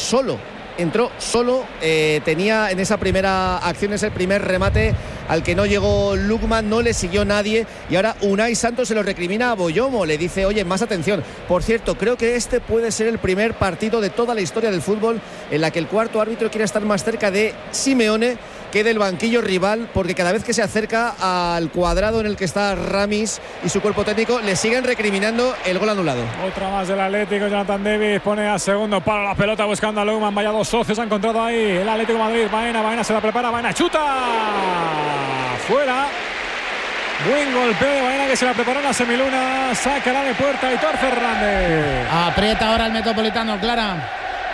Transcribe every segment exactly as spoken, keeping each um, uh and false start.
solo. Entró solo, eh, tenía en esa primera acción, ese primer remate al que no llegó Lukman, no le siguió nadie, y ahora Unai Santos se lo recrimina a Boyomo, le dice, oye, más atención. Por cierto, creo que este puede ser el primer partido de toda la historia del fútbol en la que el cuarto árbitro quiere estar más cerca de Simeone que del banquillo rival, porque cada vez que se acerca al cuadrado en el que está Ramis y su cuerpo técnico, le siguen recriminando el gol anulado. Otra más del Atlético. Jonathan Davis pone a segundo palo la pelota buscando a Lukman. Vaya dos socios ha encontrado ahí el Atlético de Madrid. Baena, Baena se la prepara, Baena chuta fuera. Buen golpeo de Baena, que se la preparó la semiluna. Sacará de puerta Aitor Fernández. Aprieta ahora el Metropolitano, Clara.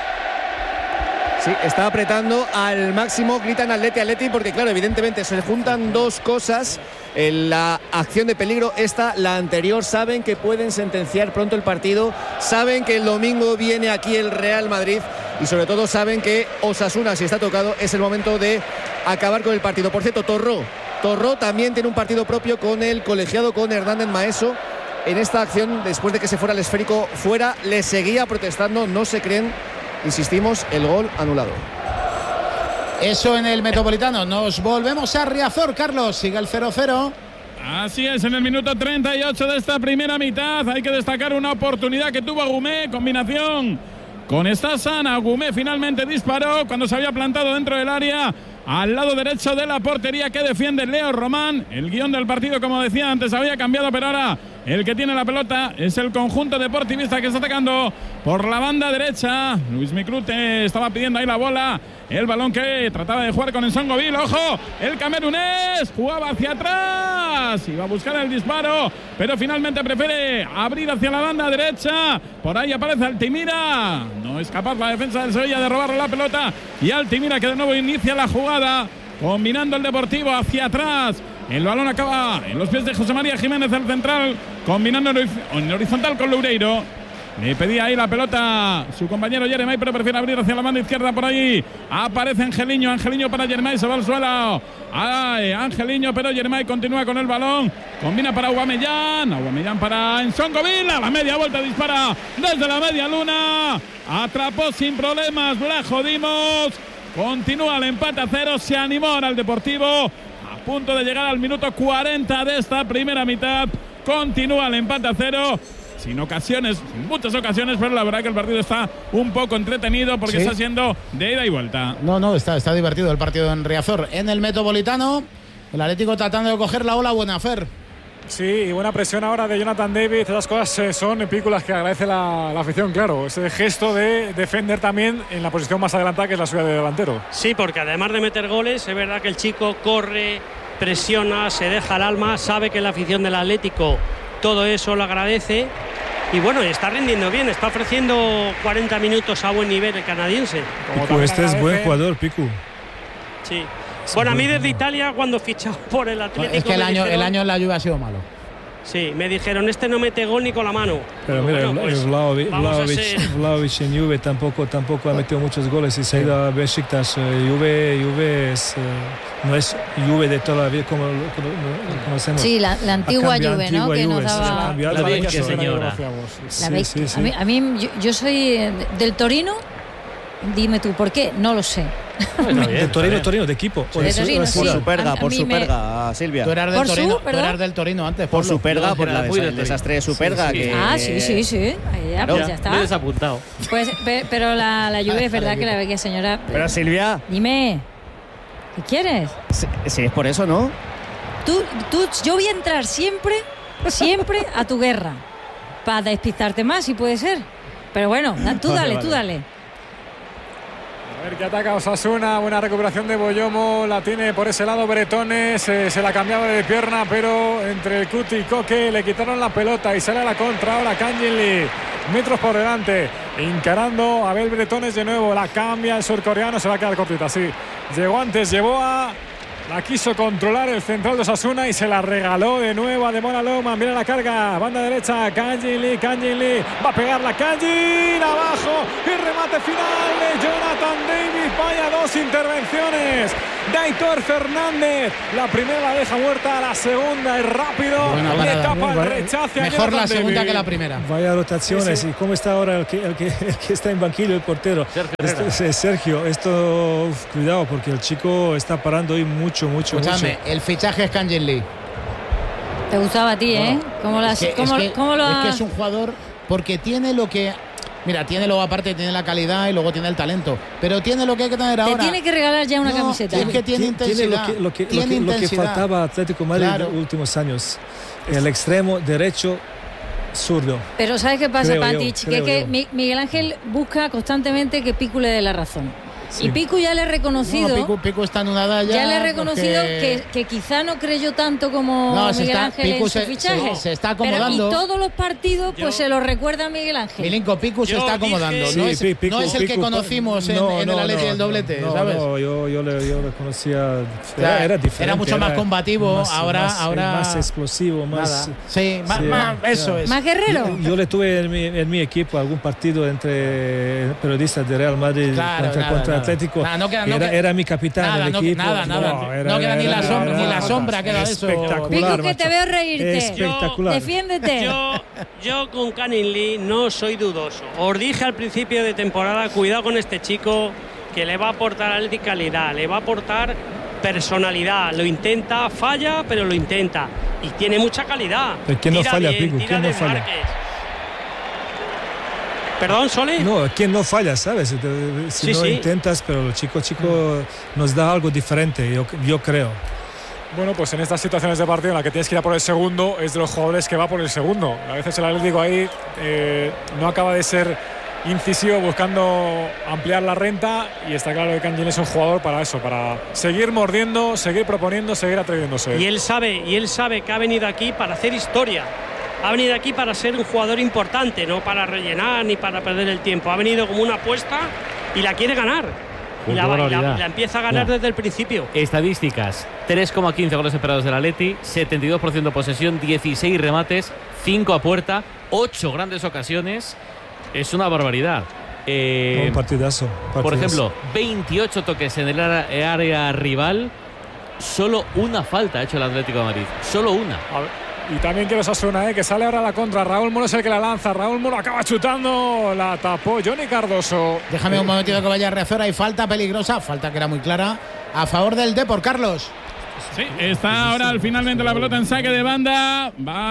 Sí, está apretando al máximo, gritan Atleti, Atleti, porque claro, evidentemente se juntan dos cosas. En la acción de peligro, esta, la anterior, saben que pueden sentenciar pronto el partido, saben que el domingo viene aquí el Real Madrid y sobre todo saben que Osasuna, si está tocado, es el momento de acabar con el partido. Por cierto, Torró, Torró también tiene un partido propio con el colegiado, con Hernández Maeso. En esta acción, después de que se fuera el esférico fuera, le seguía protestando, no se creen. Insistimos, el gol anulado. Eso en el Metropolitano. Nos volvemos a Riazor, Carlos. Sigue el cero cero. Así es, en el minuto treinta y ocho de esta primera mitad. Hay que destacar una oportunidad que tuvo Agumé. Combinación con Stassan. Agumé finalmente disparó cuando se había plantado dentro del área, al lado derecho de la portería que defiende Leo Román. El guión del partido, como decía antes, había cambiado, pero ahora el que tiene la pelota es el conjunto deportivista que está atacando por la banda derecha. Luis Micrute estaba pidiendo ahí la bola. El balón que trataba de jugar con Nsongo Vil. ¡Ojo! El camerunés jugaba hacia atrás. Iba a buscar el disparo, pero finalmente prefiere abrir hacia la banda derecha. Por ahí aparece Altimira. No es capaz la defensa del Sevilla de robarle la pelota. Y Altimira, que de nuevo inicia la jugada, combinando el Deportivo hacia atrás. El balón acaba en los pies de José María Jiménez, el central, combinando en horizontal con Loureiro. Le pedía ahí la pelota su compañero Jeremai, pero prefiere abrir hacia la banda izquierda. Por ahí aparece Angeliño, Angeliño para Jeremai, se va al suelo. Ay, Angeliño, pero Jeremai continúa con el balón. Combina para Aubameyang, Aubameyang para Nsongo Vil. A la media vuelta dispara desde la media luna. Atrapó sin problemas Blajo Dimos. Continúa el empate a cero, se animó ahora el Deportivo. A punto de llegar al minuto cuarenta de esta primera mitad. Continúa el empate a cero. Sin ocasiones, sin muchas ocasiones, pero la verdad que el partido está un poco entretenido porque ¿sí? Está siendo de ida y vuelta. No, no, está, está divertido el partido en Riazor. En el Metropolitano, el Atlético tratando de coger la ola buena, Fer. Sí, y buena presión ahora de Jonathan Davis. Esas cosas eh, son películas que agradece la, la afición, claro. Ese gesto de defender también en la posición más adelantada, que es la suya de delantero. Sí, porque además de meter goles, es verdad que el chico corre, presiona, se deja el alma, sabe que la afición del Atlético todo eso lo agradece. Y bueno, está rindiendo bien, está ofreciendo cuarenta minutos a buen nivel el canadiense. Picu, este es buen jugador, Picu. Sí. Bueno, a mí desde Italia, cuando fichado por el Atlético, es que el año, dijeron, el año en la Juve ha sido malo. Sí, me dijeron, este no mete gol ni con la mano. Pero mira, bueno, pues, Vlahovic, Vlahovic, ser... Vlahovic en Juve tampoco, tampoco ha metido muchos goles y se ha ido a Besiktas. Juve, Juve es, uh, no es Juve de toda la vida como lo conocemos. Sí, la, la antigua Juve, ¿no? Juve, que nos Juve, daba... sí, la vecchia señora. La vecchia. Sí, sí, sí. A mí, a mí yo, yo soy del Torino. Dime tú, ¿por qué? No lo sé. Bueno, de Torino, Torino, de equipo. Sí, de Torino, sí. Por su perga, a, a por su me... perga, Silvia. Tú eras del ¿Por Torino, su, tú eras del Torino antes. Por su perga, no, por la muy des el desastre de su perga. Sí, sí. Que... Ah, sí, sí, sí. Ahí ya, pues ya está. Me he desapuntado. Pues, pero la, la Juve es verdad que la vecchia señora... Pero Silvia... Dime, ¿qué quieres? Sí, sí, es por eso, ¿no? Tú, tú, yo voy a entrar siempre, siempre a tu guerra. Para despistarte más, si puede ser. Pero bueno, tú dale, vale, tú dale. A ver qué ataca Osasuna, buena recuperación de Boyomo, la tiene por ese lado Bretones, eh, se la cambiaba de pierna, pero entre el Cuti y Coque le quitaron la pelota y sale a la contra ahora Kangin, metros por delante, encarando a Abel Bretones de nuevo, la cambia el surcoreano, se va a quedar cortita, sí, llegó antes, llevó a... La quiso controlar el central de Osasuna y se la regaló de nuevo a Demola Lohmann. Mira la carga, banda derecha, Kangin Lee, Kangin Lee, va a pegar la Kangin, abajo, y remate final de Jonathan Davis. Vaya dos intervenciones de Aitor Fernández. La primera la deja muerta, la segunda es rápido. Le tapa el rechace. Mejor la segunda que la primera. Vaya rotaciones. Sí, sí. ¿Y cómo está ahora el que, el que, el que está en banquillo, el portero? Sergio, esto, es Sergio, esto, uf, cuidado, porque el chico está parando hoy mucho, mucho, Escúchame, mucho. el fichaje es Kangin Lee. Te gustaba a ti, ¿eh? ¿Cómo, las, es que, cómo, es que, cómo lo es que has- es un jugador porque tiene lo que... Mira, tiene luego aparte, tiene la calidad y luego tiene el talento. Pero tiene lo que hay que tener Te ahora. tiene que regalar ya una No, camiseta. es que tiene intensidad. Tiene lo que, lo que, tiene lo que, lo que intensidad. faltaba a Atlético de Madrid Claro. en los últimos años. El extremo derecho zurdo. Pero ¿sabes qué pasa, Creo yo, Pantich? Que, creo que yo. Mi- Miguel Ángel busca constantemente que Picu le dé la razón. Sí. Y Picu ya le ha reconocido, No, Pico, Pico está en una edad ya. ya le ha reconocido porque- que, que quizá no creyó tanto como No, se Miguel está- Ángel Picu en su se- fichaje. se- se está Pero, acomodando. y todos los partidos pues Yo- se lo recuerda a Miguel Ángel. Milinko Pico se Yo está dije- acomodando. Sí, no, es, Pi- Pico- no es el que Pico- conocimos en, no, en no, el Atleti no, del doblete, no, ¿sabes? No, yo, yo, le, yo le conocía. Claro, Era, era diferente. era mucho más combativo, más- ahora- más, ahora- más explosivo, más. Nada. Sí, ma- sí, ma- ya. eso es. Más guerrero. Yo, yo le tuve en mi, en mi equipo algún partido entre periodistas de Real Madrid Claro, contra, nada, contra nada. Atlético. Nada, no queda- no era, queda- era mi capitán Nada, del no, equipo. nada, nada. No queda ni la sombra- ni la sombra queda de eso. Espectacular. Pico, que te macho. veo reírte. Espectacular. Defiéndete. Yo, yo con Kangin Lee no soy dudoso. Os dije al principio de temporada, cuidado con este chico que le va a aportar Atleti calidad, le va a aportar personalidad. Lo intenta, falla, pero lo intenta. Y tiene mucha calidad. ¿Pero quién no Tira falla, bien, Pico? tira ¿Quién no de falla? Márquez. ¿Perdón, Sole? No, ¿quién no falla, sabes? Si Sí, no sí. intentas, pero el chico, chico nos da algo diferente, yo, yo creo. Bueno, pues en estas situaciones de partido en la que tienes que ir a por el segundo, es de los jugadores que va por el segundo. A veces el Atlético ahí eh, no acaba de ser incisivo buscando ampliar la renta, y está claro que Kangin es un jugador para eso, para seguir mordiendo, seguir proponiendo, seguir atreviéndose. Y él sabe, y él sabe que ha venido aquí para hacer historia. Ha venido aquí para ser un jugador importante, no para rellenar ni para perder el tiempo. Ha venido como una apuesta y la quiere ganar. Y la, y la- y la empieza a ganar Ya. desde el principio. Estadísticas: tres coma quince goles esperados del Atleti, setenta y dos por ciento posesión, dieciséis remates, cinco a puerta, ocho grandes ocasiones. Es una barbaridad. Eh, Un partidazo, por partidazo. ejemplo, veintiocho toques en el área, área rival. Solo una falta ha hecho el Atlético de Madrid. Solo una. A ver, y también quiero Osasuna, ¿eh? Que sale ahora a la contra. Raúl Muro es el que la lanza. Raúl Muro acaba chutando. La tapó Johnny Cardoso. Déjame un momentito que vaya a Riazor. Hay falta peligrosa, falta que era muy clara, a favor del Depor, Carlos. Sí, está ahora al finalmente la pelota en saque de banda.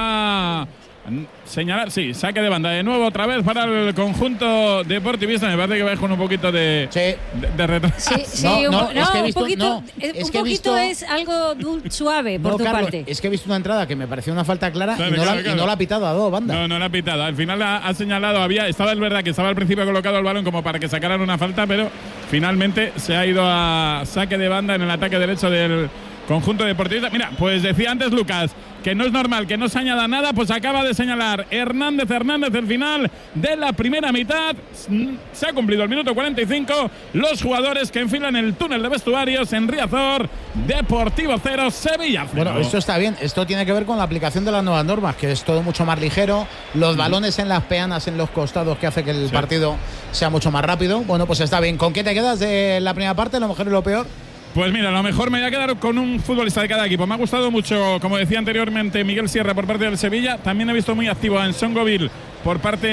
Va a señalar, sí, saque de banda de nuevo otra vez para el conjunto deportivista. Me parece que va con un poquito de, Sí. de, de retraso. Sí, sí, No, un, no, po- es que he un visto- poquito, no, eh, es un que he poquito visto- es algo dul- suave por No, tu Carlos, parte. es que he visto una entrada que me pareció una falta clara Claro, y, no claro, la, claro. y no la ha pitado a dos bandas. No, no la ha pitado. Al final ha, ha señalado, había, estaba es verdad que estaba al principio colocado el balón como para que sacaran una falta, pero finalmente se ha ido a saque de banda en el ataque derecho del conjunto deportivista. Mira, pues decía antes Lucas que no es normal que no se añada nada, pues acaba de señalar Hernández Hernández el final de la primera mitad. Se ha cumplido el minuto cuarenta y cinco. Los jugadores que enfilan el túnel de vestuarios en Riazor. Deportivo cero, Sevilla cero. Bueno, esto está bien. Esto tiene que ver con la aplicación de las nuevas normas, que es todo mucho más ligero. Los balones en las peanas, en los costados, que hace que el Sí. partido sea mucho más rápido. Bueno, pues está bien. ¿Con qué te quedas de la primera parte? ¿Lo mejor y lo peor? Pues mira, a lo mejor me voy a quedar con un futbolista de cada equipo. Me ha gustado mucho, como decía anteriormente, Miguel Sierra por parte del Sevilla. También he visto muy activo a Nsongoville por parte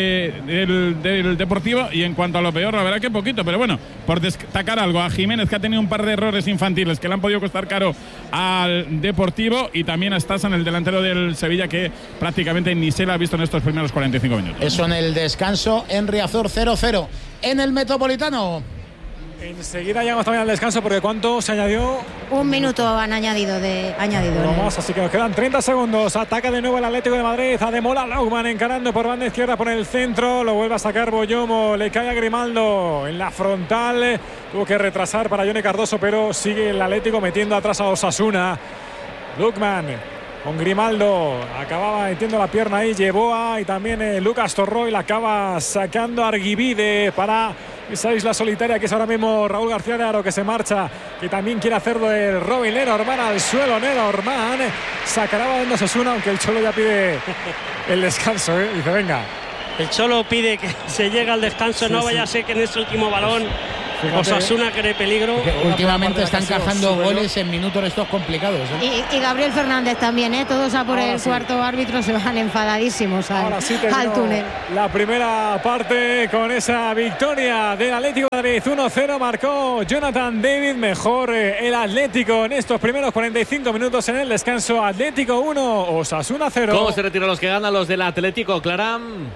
del, del Deportivo. Y en cuanto a lo peor, la verdad que poquito. Pero bueno, por destacar algo, a Jiménez, que ha tenido un par de errores infantiles que le han podido costar caro al Deportivo. Y también a Stasan, el delantero del Sevilla, que prácticamente ni se la ha visto en estos primeros cuarenta y cinco minutos. Eso en el descanso en Riazor cero cero. En el Metropolitano. Enseguida llegamos también al descanso, porque ¿cuánto se añadió? Un minuto han añadido de añadido. Uno en el- más, así que nos quedan treinta segundos. Ataca de nuevo el Atlético de Madrid. Ademola Laugman encarando por banda izquierda por el centro. Lo vuelve a sacar Boyomo. Le cae a Grimaldo en la frontal. Tuvo que retrasar para Johnny Cardoso, pero sigue el Atlético metiendo atrás a Osasuna. Lukman con Grimaldo. Acababa metiendo la pierna ahí. Yeboah y también eh, Lucas Torroy. La acaba sacando Arguibide para esa isla solitaria que es ahora mismo Raúl García de Aro, que se marcha, que también quiere hacerlo de Robin Lenormand al suelo. Lenormand sacará a Osasuna, aunque el Cholo ya pide el descanso, ¿eh? Dice, venga, El Cholo pide que se llegue al descanso, sí, no vaya sí. a ser que en ese último balón Osasuna cree peligro. Últimamente están encajando goles en minutos estos complicados. ¿eh? Y, y Gabriel Fernández también, ¿eh? Todos a por Ahora el sí. cuarto árbitro se van enfadadísimos al, sí al túnel. La primera parte con esa victoria del Atlético de Madrid. uno cero marcó Jonathan David. Mejor eh, el Atlético en estos primeros cuarenta y cinco minutos en el descanso. Atlético uno, Osasuna cero. ¿Cómo se retiran los que ganan los del Atlético, Clara?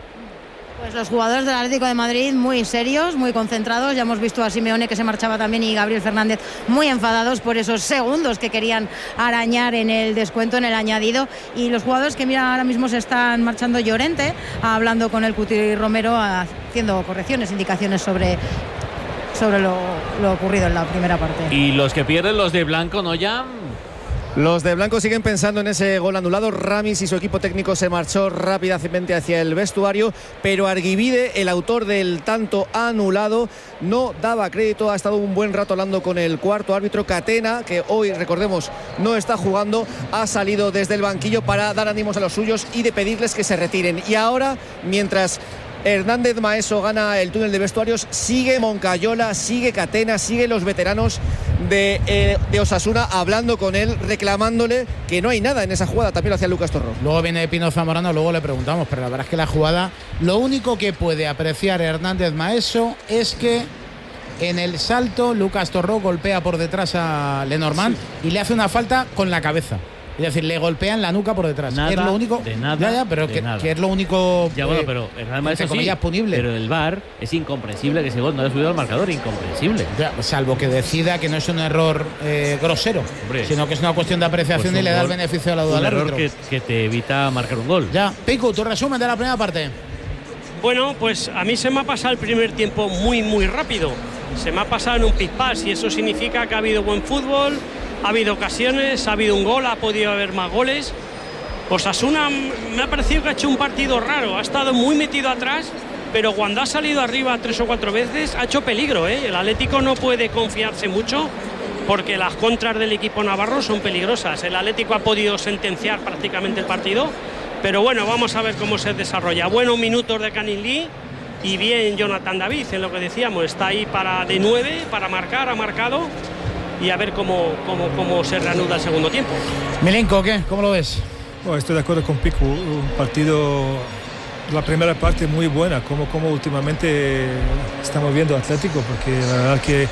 Pues los jugadores del Atlético de Madrid muy serios, muy concentrados. Ya hemos visto a Simeone que se marchaba también y Gabriel Fernández muy enfadados por esos segundos que querían arañar en el descuento, en el añadido. Y los jugadores que mira ahora mismo se están marchando, Llorente hablando con el Cuti Romero, haciendo correcciones, indicaciones sobre, sobre lo, lo ocurrido en la primera parte. Y los que pierden, los de blanco, ¿no ya? Los de blanco siguen pensando en ese gol anulado. Ramis y su equipo técnico se marchó rápidamente hacia el vestuario, pero Arguivide, el autor del tanto anulado, no daba crédito. Ha estado un buen rato hablando con el cuarto árbitro, Catena, que hoy, recordemos, no está jugando. Ha salido desde el banquillo para dar ánimos a los suyos y de pedirles que se retiren. Y ahora, mientras Hernández Maeso gana el túnel de vestuarios, sigue Moncayola, sigue Catena, siguen los veteranos de, eh, de Osasuna hablando con él, reclamándole que no hay nada en esa jugada. También lo hacía Lucas Torró. Luego viene Pino Zamorano, luego le preguntamos, pero la verdad es que la jugada, lo único que puede apreciar Hernández Maeso es que en el salto Lucas Torró golpea por detrás a Lenormand sí. y le hace una falta con la cabeza. Es decir, le golpean la nuca por detrás. Nada, es lo único, de nada, ya, ya, pero de que, nada. que es lo único. Ya bueno, eh, pero además entre comillas, sí, punible. Pero el V A R es incomprensible que ese gol no haya subido al marcador, incomprensible. Ya, salvo que decida que no es un error eh, grosero, Hombre, sino que es una cuestión de apreciación pues y le da el beneficio de la duda al árbitro. Un error que, que te evita marcar un gol. Ya, Pico, tu resumen de la primera parte. Bueno, pues a mí se me ha pasado el primer tiempo muy, muy rápido. Se me ha pasado en un pispás y eso significa que ha habido buen fútbol. Ha habido ocasiones, ha habido un gol, ha podido haber más goles. Osasuna me ha parecido que ha hecho un partido raro, ha estado muy metido atrás, pero cuando ha salido arriba tres o cuatro veces ha hecho peligro, ¿eh? El Atlético no puede confiarse mucho porque las contras del equipo navarro son peligrosas. El Atlético ha podido sentenciar prácticamente el partido, pero bueno, vamos a ver cómo se desarrolla. Buenos minutos de Canin Lee y bien Jonathan David, en lo que decíamos, está ahí para de nueve, para marcar, ha marcado. Y a ver cómo, cómo, cómo se reanuda el segundo tiempo. Milenko, ¿qué? ¿Cómo lo ves? Bueno, estoy de acuerdo con Pico. Un partido, la primera parte muy buena, como, como últimamente estamos viendo Atlético, porque la verdad que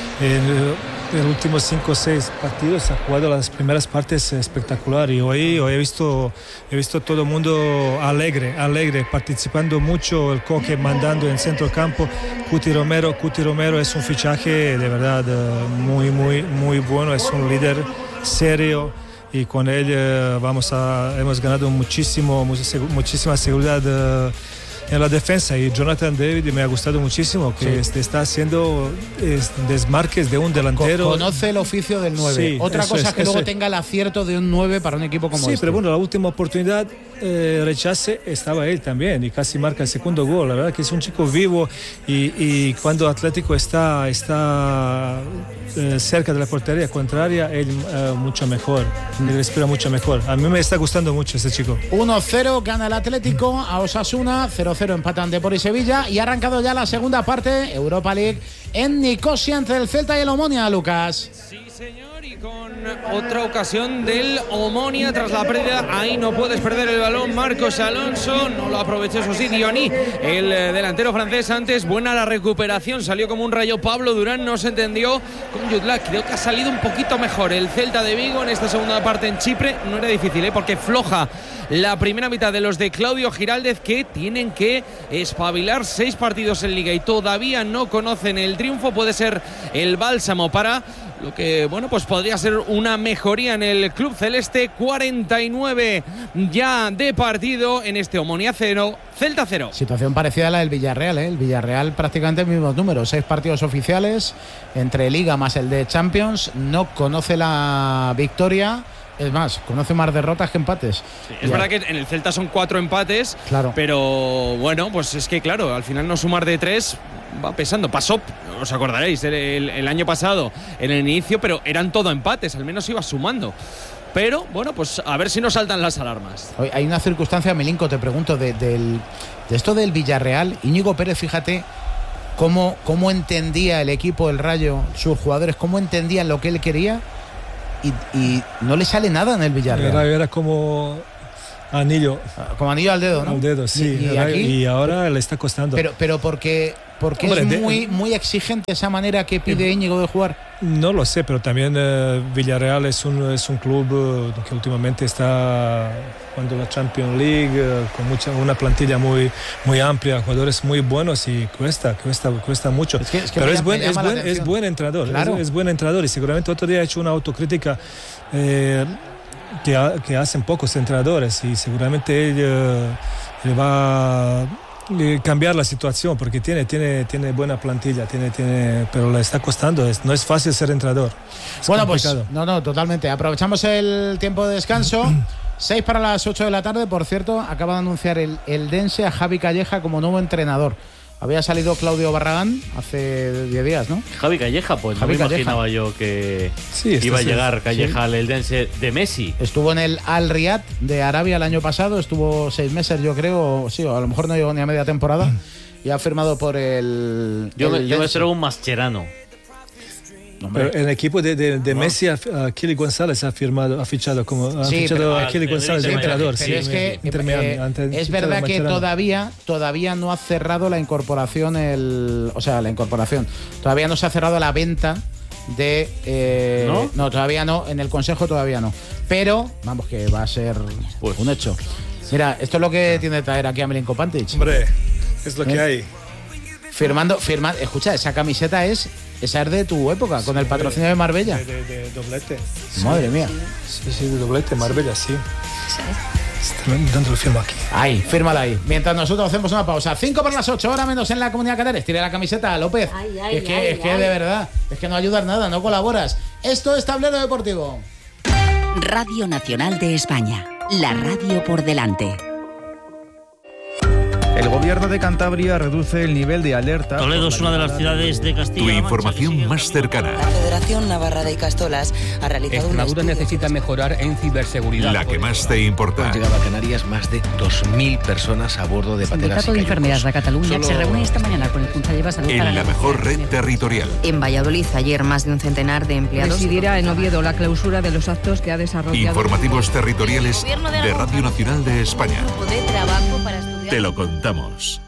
en los últimos cinco o seis partidos ha jugado las primeras partes espectacular. Y hoy, hoy he visto he visto todo el mundo alegre, alegre, participando mucho, el Coque mandando en centro campo. Cuti Romero, Cuti Romero es un fichaje de verdad muy, muy, muy bueno, es un líder serio y con él eh, vamos a, hemos ganado muchísimo, muchísima seguridad eh, en la defensa. Y Jonathan David me ha gustado muchísimo, que sí. está haciendo es, desmarques de un delantero. Conoce el oficio del nueve. Sí, Otra cosa es, es que luego es. tenga el acierto de un nueve para un equipo como sí, este. Sí, pero bueno, la última oportunidad, eh, rechace, estaba él también y casi marca el segundo gol. La verdad que es un chico vivo y, y cuando Atlético está, está eh, cerca de la portería contraria, él eh, mucho mejor, mm. él respira mucho mejor. A mí me está gustando mucho este chico. uno cero gana el Atlético a Osasuna, cero cero empatan Depor y Sevilla y ha arrancado ya la segunda parte, Europa League en Nicosia entre el Celta y el Omonia, Lucas. Sí, señor, y con otra ocasión del Omonia tras la pérdida. Ahí no puedes perder el balón Marcos Alonso, no lo aprovechó, eso sí, Diony, el delantero francés. Antes, buena la recuperación, salió como un rayo Pablo Durán, no se entendió con Yudlak. Creo que ha salido un poquito mejor el Celta de Vigo en esta segunda parte en Chipre. No era difícil, ¿eh? Porque floja la primera mitad de los de Claudio Giraldez, que tienen que espabilar. Seis partidos en Liga y todavía no conocen el triunfo. Puede ser el bálsamo para lo que, bueno, pues podría ser una mejoría en el club celeste. Cuarenta y nueve ya de partido en este Omonia cero, Celta cero. Situación parecida a la del Villarreal, ¿eh? El Villarreal prácticamente el mismo número, seis partidos oficiales entre Liga más el de Champions, no conoce la victoria. Es más, conoce más derrotas que empates. Sí, es verdad que en el Celta son cuatro empates, claro. Pero bueno, pues es que claro, al final no sumar de tres va pesando. Pasó, os acordaréis, el, el, el año pasado en el inicio, pero eran todo empates, al menos iba sumando. pero bueno, pues a ver si nos saltan las alarmas. Hoy hay una circunstancia, Milinko, te pregunto, de, del, de esto del Villarreal. Íñigo Pérez, fíjate cómo, cómo entendía el equipo, el Rayo, sus jugadores, cómo entendían lo que él quería y, y no le sale nada en el Villarreal. Era, era como anillo. Como anillo al dedo, ¿no? Al dedo, sí. Y, y, aquí, y ahora le está costando. Pero, pero porque, porque Hombre, es muy, muy exigente esa manera que pide Íñigo de jugar. No lo sé, pero también uh, Villarreal es un, es un club uh, que últimamente está jugando la Champions League uh, con mucha, una plantilla muy, muy amplia, jugadores muy buenos y cuesta, cuesta, cuesta mucho. Es que, es que pero es buen, es, buen, es buen entrenador, claro. es, es buen entrenador y seguramente otro día ha hecho una autocrítica eh, que, ha, que hacen pocos entrenadores y seguramente él uh, le va a cambiar la situación porque tiene, tiene, tiene buena plantilla, tiene, tiene, pero le está costando, es, no es fácil ser entrenador. Es bueno, complicado. Pues no, no, totalmente. Aprovechamos el tiempo de descanso. seis para las ocho de la tarde, por cierto, acaba de anunciar el, el Dense a Javi Calleja como nuevo entrenador. Había salido Claudio Barragán hace diez días, ¿no? Javi Calleja, pues Javi no me Calleja. imaginaba yo que sí, iba a llegar Calleja sí. al Eldense de Messi. Estuvo en el Al Riyad de Arabia el año pasado, estuvo seis meses yo creo, sí, o a lo mejor no llegó ni a media temporada y ha firmado por el... Yo, el me, yo me espero un Mascherano. Pero el equipo de, de, de no. Messi, a Kili González ha firmado, ha fichado como ha sí, fichado a Kili González de entrenador. Pero sí, es que eh, es verdad que todavía todavía no ha cerrado la incorporación el, o sea, la incorporación. Todavía no se ha cerrado la venta de eh, ¿No? no, todavía no, en el Consejo todavía no. Pero vamos que va a ser pues. un hecho. Mira, esto es lo que tiene que traer aquí a Milinko Pantic. Hombre, es lo ¿Eh? que hay. Firmando, firmando, escucha, esa camiseta es esa es de tu época, sí, con el patrocinio de Marbella. De, de, de doblete. Madre sí. mía. Sí, sí, de doblete, Marbella, sí. sí. ¿Dónde lo firmo aquí? Ahí, fírmala ahí. Mientras nosotros hacemos una pausa. cinco para las ocho, hora menos en la Comunidad Canaria. Tira la camiseta a López. Ay, ay, es que, ay, es que ay. de verdad, es que no ayudas nada, no colaboras. Esto es Tablero Deportivo. Radio Nacional de España. La radio por delante. El gobierno de Cantabria reduce el nivel de alerta. Toledo es una de las ciudades de Castilla. Tu información más cercana. La Federación Navarra de Castolas ha realizado Extremadura un necesita mejorar en ciberseguridad. La que más te importa. Han llegado a Canarias más de dos mil personas a bordo de pateras. El Sindicato de Enfermeras de Cataluña Solo... se reúne esta mañana con el Consejo de Salud. En para la mejor red territorial. En Valladolid ayer más de un centenar de empleados. Presidirá en Oviedo la clausura de los actos que ha desarrollado. Informativos territoriales de, de Radio Nacional de España. De trabajo para estudiar. Te lo contamos.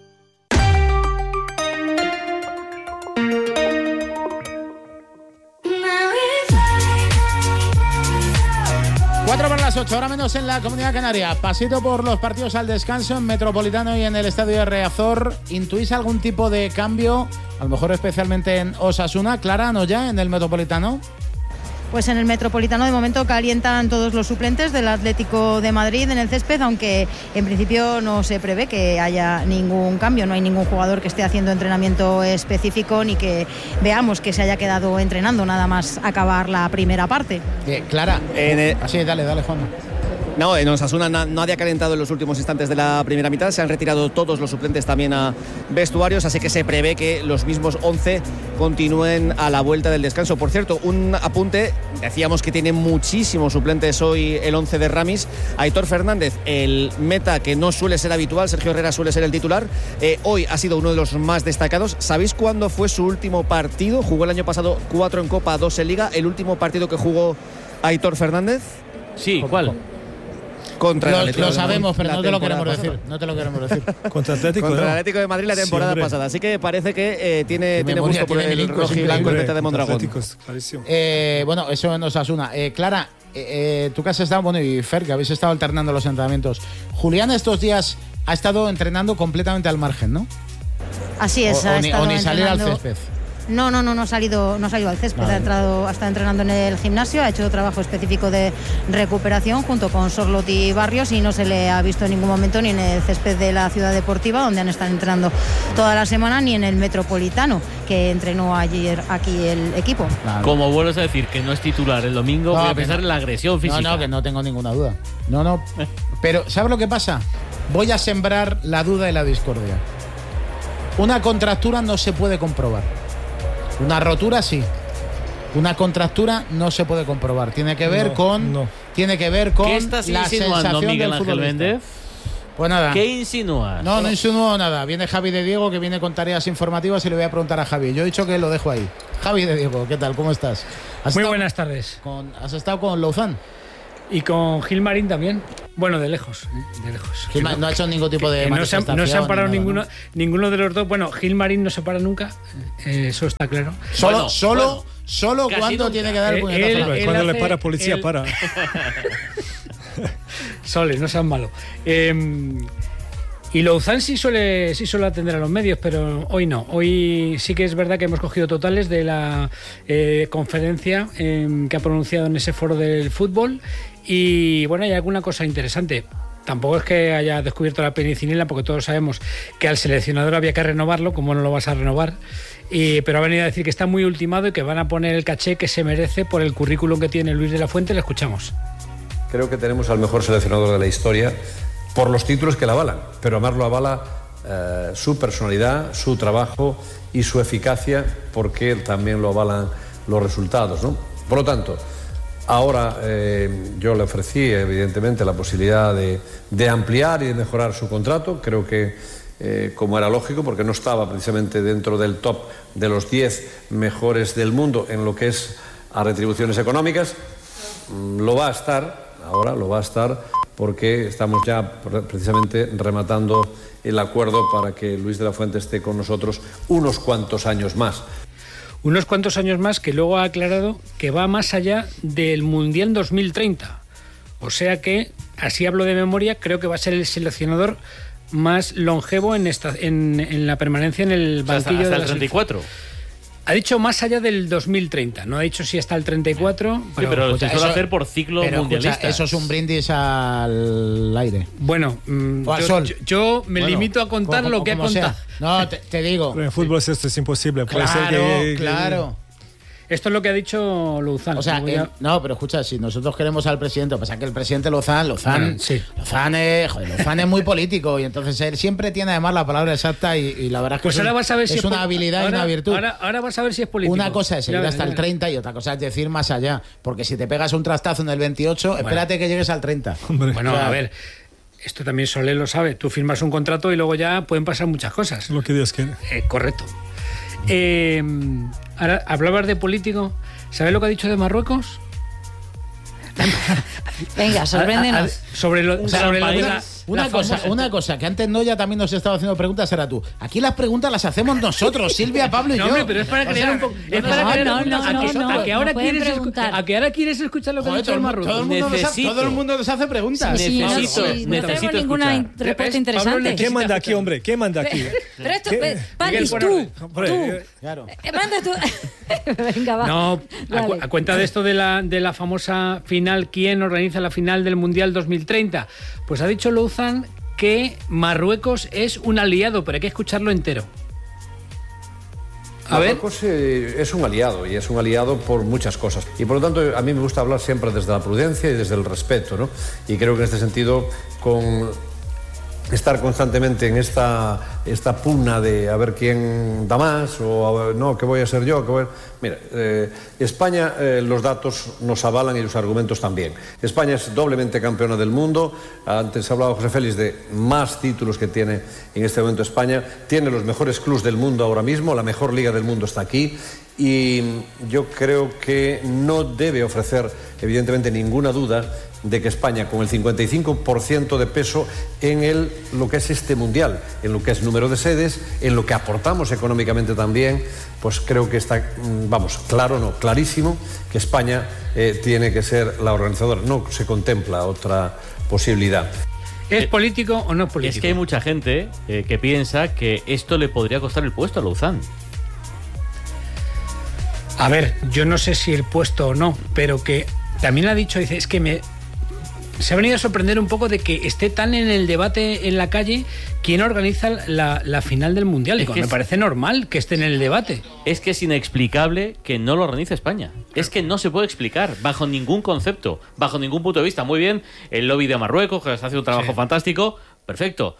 cuatro para las ocho, ahora menos en la Comunidad Canaria. Pasito por los partidos al descanso en Metropolitano y en el Estadio de Riazor. ¿Intuís algún tipo de cambio? A lo mejor especialmente en Osasuna. Clara, ¿no ya en el Metropolitano? Pues en el Metropolitano de momento calientan todos los suplentes del Atlético de Madrid en el césped, aunque en principio no se prevé que haya ningún cambio, no hay ningún jugador que esté haciendo entrenamiento específico ni que veamos que se haya quedado entrenando nada más acabar la primera parte. Eh, Clara, eh, así, dale, dale, Juan. No, en Osasuna nadie ha calentado en los últimos instantes de la primera mitad. Se han retirado todos los suplentes también a vestuarios, así que se prevé que los mismos once continúen a la vuelta del descanso. Por cierto, un apunte, decíamos que tiene muchísimos suplentes hoy el once de Ramis. Aitor Fernández, el meta que no suele ser habitual, Sergio Herrera suele ser el titular, eh, hoy ha sido uno de los más destacados. ¿Sabéis cuándo fue su último partido? Jugó el año pasado cuatro en Copa, dos en Liga. ¿El último partido que jugó Aitor Fernández? Sí, ¿cuál? Contra lo, lo sabemos, pero no te lo queremos pasada. decir. No te lo queremos decir. Contra Atlético, Contra ¿no? el Atlético de Madrid la temporada sí, pasada. Así que parece que eh, tiene, tiene gusto por el rojo y blanco el meta de Mondragón. Eh, bueno, eso en Osasuna. Eh, Clara, eh, tú que has estado, bueno, y Fer, que habéis estado alternando los entrenamientos. Julián estos días ha estado entrenando completamente al margen, ¿no? Así es. O, ha o, ni, o ni salir al césped. No, no, no, no ha salido, no ha salido al césped, vale. ha, entrado, ha estado entrenando en el gimnasio, ha hecho trabajo específico de recuperación junto con Sorlot y Barrios y no se le ha visto en ningún momento ni en el césped de la Ciudad Deportiva, donde han estado entrenando toda la semana, ni en el Metropolitano, que entrenó ayer aquí el equipo. Claro. Como vuelves a decir que no es titular el domingo, no, voy a pensar no. en la agresión física. No, no, que no tengo ninguna duda. No, no. Pero, ¿sabes lo que pasa? Voy a sembrar la duda y la discordia. Una contractura no se puede comprobar. Una rotura sí, Una contractura no se puede comprobar. Tiene que ver No, con. no. Tiene que ver con ¿Qué estás la insinuando, sensación Miguel del Ángel futbolista. Méndez? Pues nada. ¿Qué insinúas? No, no insinúo nada. Viene Javi de Diego, que viene con tareas informativas, y le voy a preguntar a Javi. Yo he dicho que lo dejo ahí. Javi de Diego, ¿qué tal? ¿Cómo estás? ¿Has Muy estado buenas tardes. con- ¿Has estado con Louzán? Y con Gilmarín también. Bueno, de lejos. ¿eh? De lejos. Gilma- no ha hecho ningún tipo de Que no, se han, no se han manifestación parado ni nada, ninguno, ¿no? ninguno de los dos. Bueno, Gilmarín no se para nunca. eh, eso está claro. Solo, Bueno, solo, bueno. solo Casi cuando nunca. tiene que dar el Eh, puñetazo. él- a la mesa. él Cuando le hace- para policía, él- para. Soles, no sean malo. Eh, y Louzán sí suele, sí suele atender a los medios, pero hoy no. Hoy sí que es verdad que hemos cogido totales de la eh, conferencia eh, que ha pronunciado en ese foro del fútbol. Y bueno, hay alguna cosa interesante. Tampoco es que haya descubierto la penicilina, porque todos sabemos que al seleccionador había que renovarlo, como no lo vas a renovar. Y, pero ha venido a decir que está muy ultimado y que van a poner el caché que se merece por el currículum que tiene Luis de la Fuente. Le escuchamos. Creo que tenemos al mejor seleccionador de la historia por los títulos que la avalan, pero además lo avala eh, su personalidad, su trabajo y su eficacia, porque también lo avalan los resultados, ¿no? Por lo tanto, ahora eh, yo le ofrecí evidentemente la posibilidad de, de ampliar y de mejorar su contrato. Creo que eh, como era lógico, porque no estaba precisamente dentro del top de los diez mejores del mundo en lo que es a retribuciones económicas, mm, lo va a estar. Ahora lo va a estar porque estamos ya precisamente rematando el acuerdo para que Luis de la Fuente esté con nosotros unos cuantos años más. Unos cuantos años más, que luego ha aclarado que va más allá del Mundial dos mil treinta. O sea que, así hablo de memoria, creo que va a ser el seleccionador más longevo en, esta, en, en la permanencia en el O sea, hasta, banquillo hasta de el la treinta y cuatro. Ha dicho más allá del dos mil treinta, no ha dicho si hasta el treinta y cuatro. Sí, pero escucha, se suele eso- hacer por ciclo Pero mundialista. escucha, eso es un brindis al aire. Bueno, mm, O al yo, sol. yo- yo me Bueno, limito a contar como- lo que ha como sea. contado. No, te, te digo. Pero en fútbol esto es imposible. Puede ser Claro, que- que- claro. Esto es lo que ha dicho Louzán. O sea, Luego ya- el- no, pero escucha, si nosotros queremos al presidente, lo que pasa es que el presidente Lozán, Lozán, Bueno, sí. Lozán, es, joder, Lozán es muy político, y entonces él siempre tiene además la palabra exacta, y, y la verdad es que Pues es, ahora un- vas a ver es si es una pol- habilidad y ahora- una virtud. Ahora, ahora vas a ver si es político. Una cosa es Ya ir verás, hasta ya el verás. treinta y otra cosa es decir más allá, porque si te pegas un trastazo en el veintiocho, espérate que llegues al treinta. Bueno, O sea, a ver, esto también Soler lo sabe. Tú firmas un contrato y luego ya pueden pasar muchas cosas. Lo que Dios quiere. Eh, correcto. Eh, ahora, hablabas de político. ¿Sabes lo que ha dicho de Marruecos? Venga, sorpréndenos. A- a- sobre lo, O sea, sobre lo de una, la- una la cosa, famosa- una cosa, que antes Noya también nos estaba haciendo preguntas, era tú. Aquí las preguntas las hacemos nosotros, Silvia, Pablo y No, yo. hombre, pero es para O crear sea, un poco. Es no, para no, crear no, preguntas. no, a que, no, a no, que ahora no pueden quieres escu- preguntar. a que ahora quieres escuchar lo que ha Joder, dicho el todo, Marruecos. todo el mundo nos hace, Necesito. todo el mundo nos hace preguntas. Sí, no, Necesito- sí, no tenemos necesito ninguna escuchar. in- respuesta ¿Ves? interesante. Pablo, ¿Quién manda aquí, hombre? ¿Quién manda aquí? Pero esto, ¿Qué? eh, Patis, Miguel, tú, Hombre, tú. eh, Claro. Eh, manda tú. Venga, va. No, a, cu- Dale. a cuenta de esto de la, de la famosa final, ¿quién organiza la final del Mundial dos mil treinta? Pues ha dicho Louzán que Marruecos es un aliado, pero hay que escucharlo entero. A ver. Marruecos eh, es un aliado, y es un aliado por muchas cosas. Y por lo tanto, a mí me gusta hablar siempre desde la prudencia y desde el respeto, ¿no? Y creo que en este sentido, con estar constantemente en esta, esta pugna de a ver quién da más, o a ver, no, ¿qué voy a ser yo? ¿Qué voy a... Mira, eh, España, eh, los datos nos avalan y los argumentos también. España es doblemente campeona del mundo. Antes hablaba José Félix de más títulos que tiene en este momento España. Tiene los mejores clubs del mundo ahora mismo, la mejor liga del mundo está aquí. Y yo creo que no debe ofrecer, evidentemente, ninguna duda de que España, con el cincuenta y cinco por ciento de peso en el, lo que es este mundial, en lo que es número de sedes, en lo que aportamos económicamente también, pues creo que está, vamos, claro, no, clarísimo, que España eh, tiene que ser la organizadora. No se contempla otra posibilidad. ¿Es político o no es político? Es que hay mucha gente eh, que piensa que esto le podría costar el puesto a Louzán. A ver, yo no sé si el puesto o no, pero que también ha dicho, dice, es que me... Se ha venido a sorprender un poco de que esté tan en el debate en la calle quién organiza la, la final del Mundial. Es Digo, que me es- parece normal que esté en el debate. Es que es inexplicable que no lo organice España. Es que no se puede explicar bajo ningún concepto, bajo ningún punto de vista. Muy bien, el lobby de Marruecos, que está haciendo un trabajo Sí. fantástico, perfecto.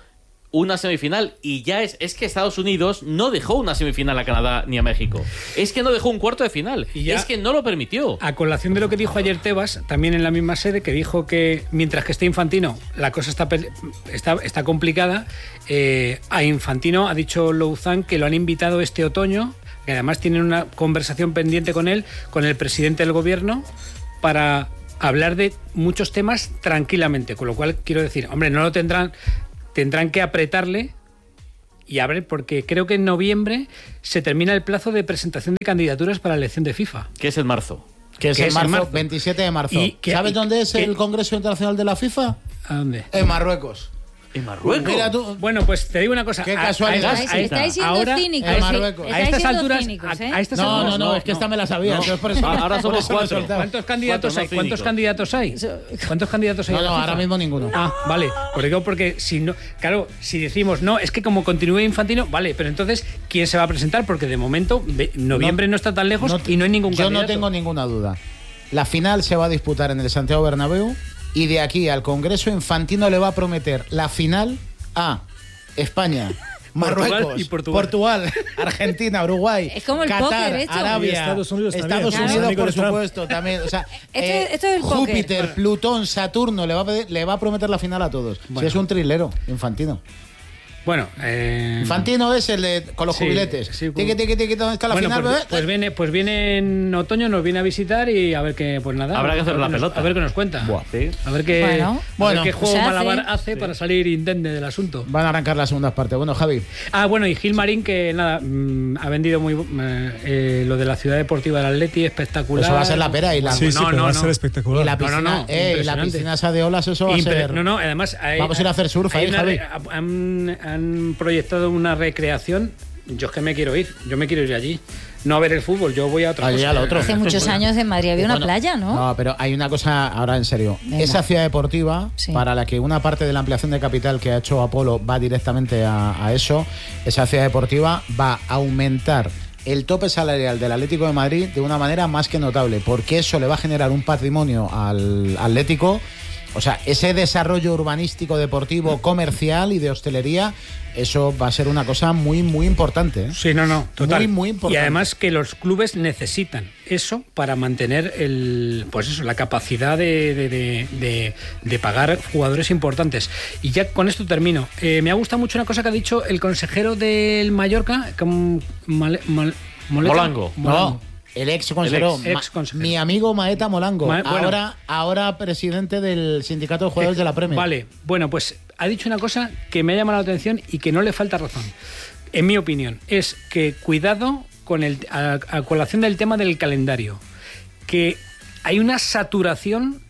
una semifinal y ya es, es que Estados Unidos no dejó una semifinal a Canadá ni a México. Es que no dejó un cuarto de final. Y ya, es que no lo permitió. A colación de lo que dijo ayer Tebas, también en la misma sede, que dijo que mientras que esté Infantino, la cosa está, está, está complicada. Eh, a Infantino ha dicho Louzán que lo han invitado este otoño, que además tienen una conversación pendiente con él, con el presidente del gobierno, para hablar de muchos temas tranquilamente. Con lo cual, quiero decir, hombre, no lo tendrán... Tendrán que apretarle y a ver, porque creo que en noviembre se termina el plazo de presentación de candidaturas para la elección de FIFA. Que es el marzo. Que es el marzo, marzo, veintisiete de marzo. ¿Y que, ¿Sabes y, dónde es que, el Congreso Internacional de la FIFA? ¿A dónde? En Marruecos. ¿En Marruecos? Mira tú. Bueno, pues te digo una cosa. Qué casualidad. A, a, a, estáis siendo ahora, cínicos. En Marruecos. A estas alturas. Cínicos, ¿eh? a, a estas no, alturas, no, no, no, es que esta me la sabía. No. Entonces por eso, ahora somos por eso cuatro. ¿Cuántos candidatos cuatro, hay? ¿Cuántos candidatos hay? ¿Cuántos candidatos hay? No, no, ahora mismo ninguno. Ah, vale. Por digo, porque si no. Claro, si decimos, no, es que como continúe Infantino, vale, pero entonces, ¿quién se va a presentar? Porque de momento, noviembre no, no está tan lejos no, y no hay ningún yo candidato. Yo no tengo ninguna duda. La final se va a disputar en el Santiago Bernabéu y de aquí al Congreso Infantino le va a prometer la final a España, Marruecos, Portugal, y Portugal. Portugal, Argentina, Uruguay, es como el Qatar, póker hecho. Arabia, y Estados Unidos, Estados también, Unidos claro. por supuesto, también. O sea, esto, eh, esto es el Júpiter, póker. Plutón, Saturno, le va, a pedir, le va a prometer la final a todos. Bueno. Si es un trilero, Infantino. Bueno, eh... Infantino es el de con los sí, jubiletes. Sí, tiqui, tiqui, tiqui, ¿dónde está la bueno, final? Pues, pues viene, pues viene en otoño, nos viene a visitar y a ver qué, pues nada. Habrá que hacer la nos, pelota. A ver qué nos cuenta. Buah, sí. A ver qué, bueno, a bueno, ver qué juego pues malabar hace, hace sí. para salir indemne del asunto. Van a arrancar las segundas partes. Bueno, Javi. Ah, bueno, y Gil Marín, que nada, mmm, ha vendido muy eh, eh, lo de la ciudad deportiva del Atleti, espectacular. Eso va a ser la pera y la. Sí, sí, no, pero no, va a no. ser espectacular. Y la piscina, no, no, no, eh, y la piscina esa de olas, eso va a Impre ser. No, no, además. Hay, Vamos a ir a hacer surf hay ahí, una, Javi. Han, han proyectado una recreación. Yo es que me quiero ir, yo me quiero ir allí. No a ver el fútbol, yo voy a otra Allí cosa. al otro. Hace muchos años en Madrid había una Bueno, playa, ¿no? No, pero hay una cosa ahora en serio. Venga. Esa ciudad deportiva, Sí. para la que una parte de la ampliación de capital que ha hecho Apolo va directamente a, a eso, esa ciudad deportiva va a aumentar el tope salarial del Atlético de Madrid de una manera más que notable, porque eso le va a generar un patrimonio al Atlético. O sea, ese desarrollo urbanístico, deportivo, comercial y de hostelería, eso va a ser una cosa muy, muy importante, ¿eh? Sí, no, no, total. Muy, muy importante. Y además que los clubes necesitan eso para mantener el, pues eso, la capacidad de, de, de, de, de pagar jugadores importantes. Y ya con esto termino. Eh, me ha gustado mucho una cosa que ha dicho el consejero del Mallorca, con Mal, Mal, Moleta, Molango. Molango. No. El ex consejero, El ex, ex consejero. mi amigo Maeta Molango, Ma bueno. ahora, ahora presidente del sindicato de jugadores de la Premier. Vale, bueno, pues ha dicho una cosa que me ha llamado la atención y que no le falta razón. En mi opinión, es que cuidado con el a, a colación del tema del calendario, que hay una saturación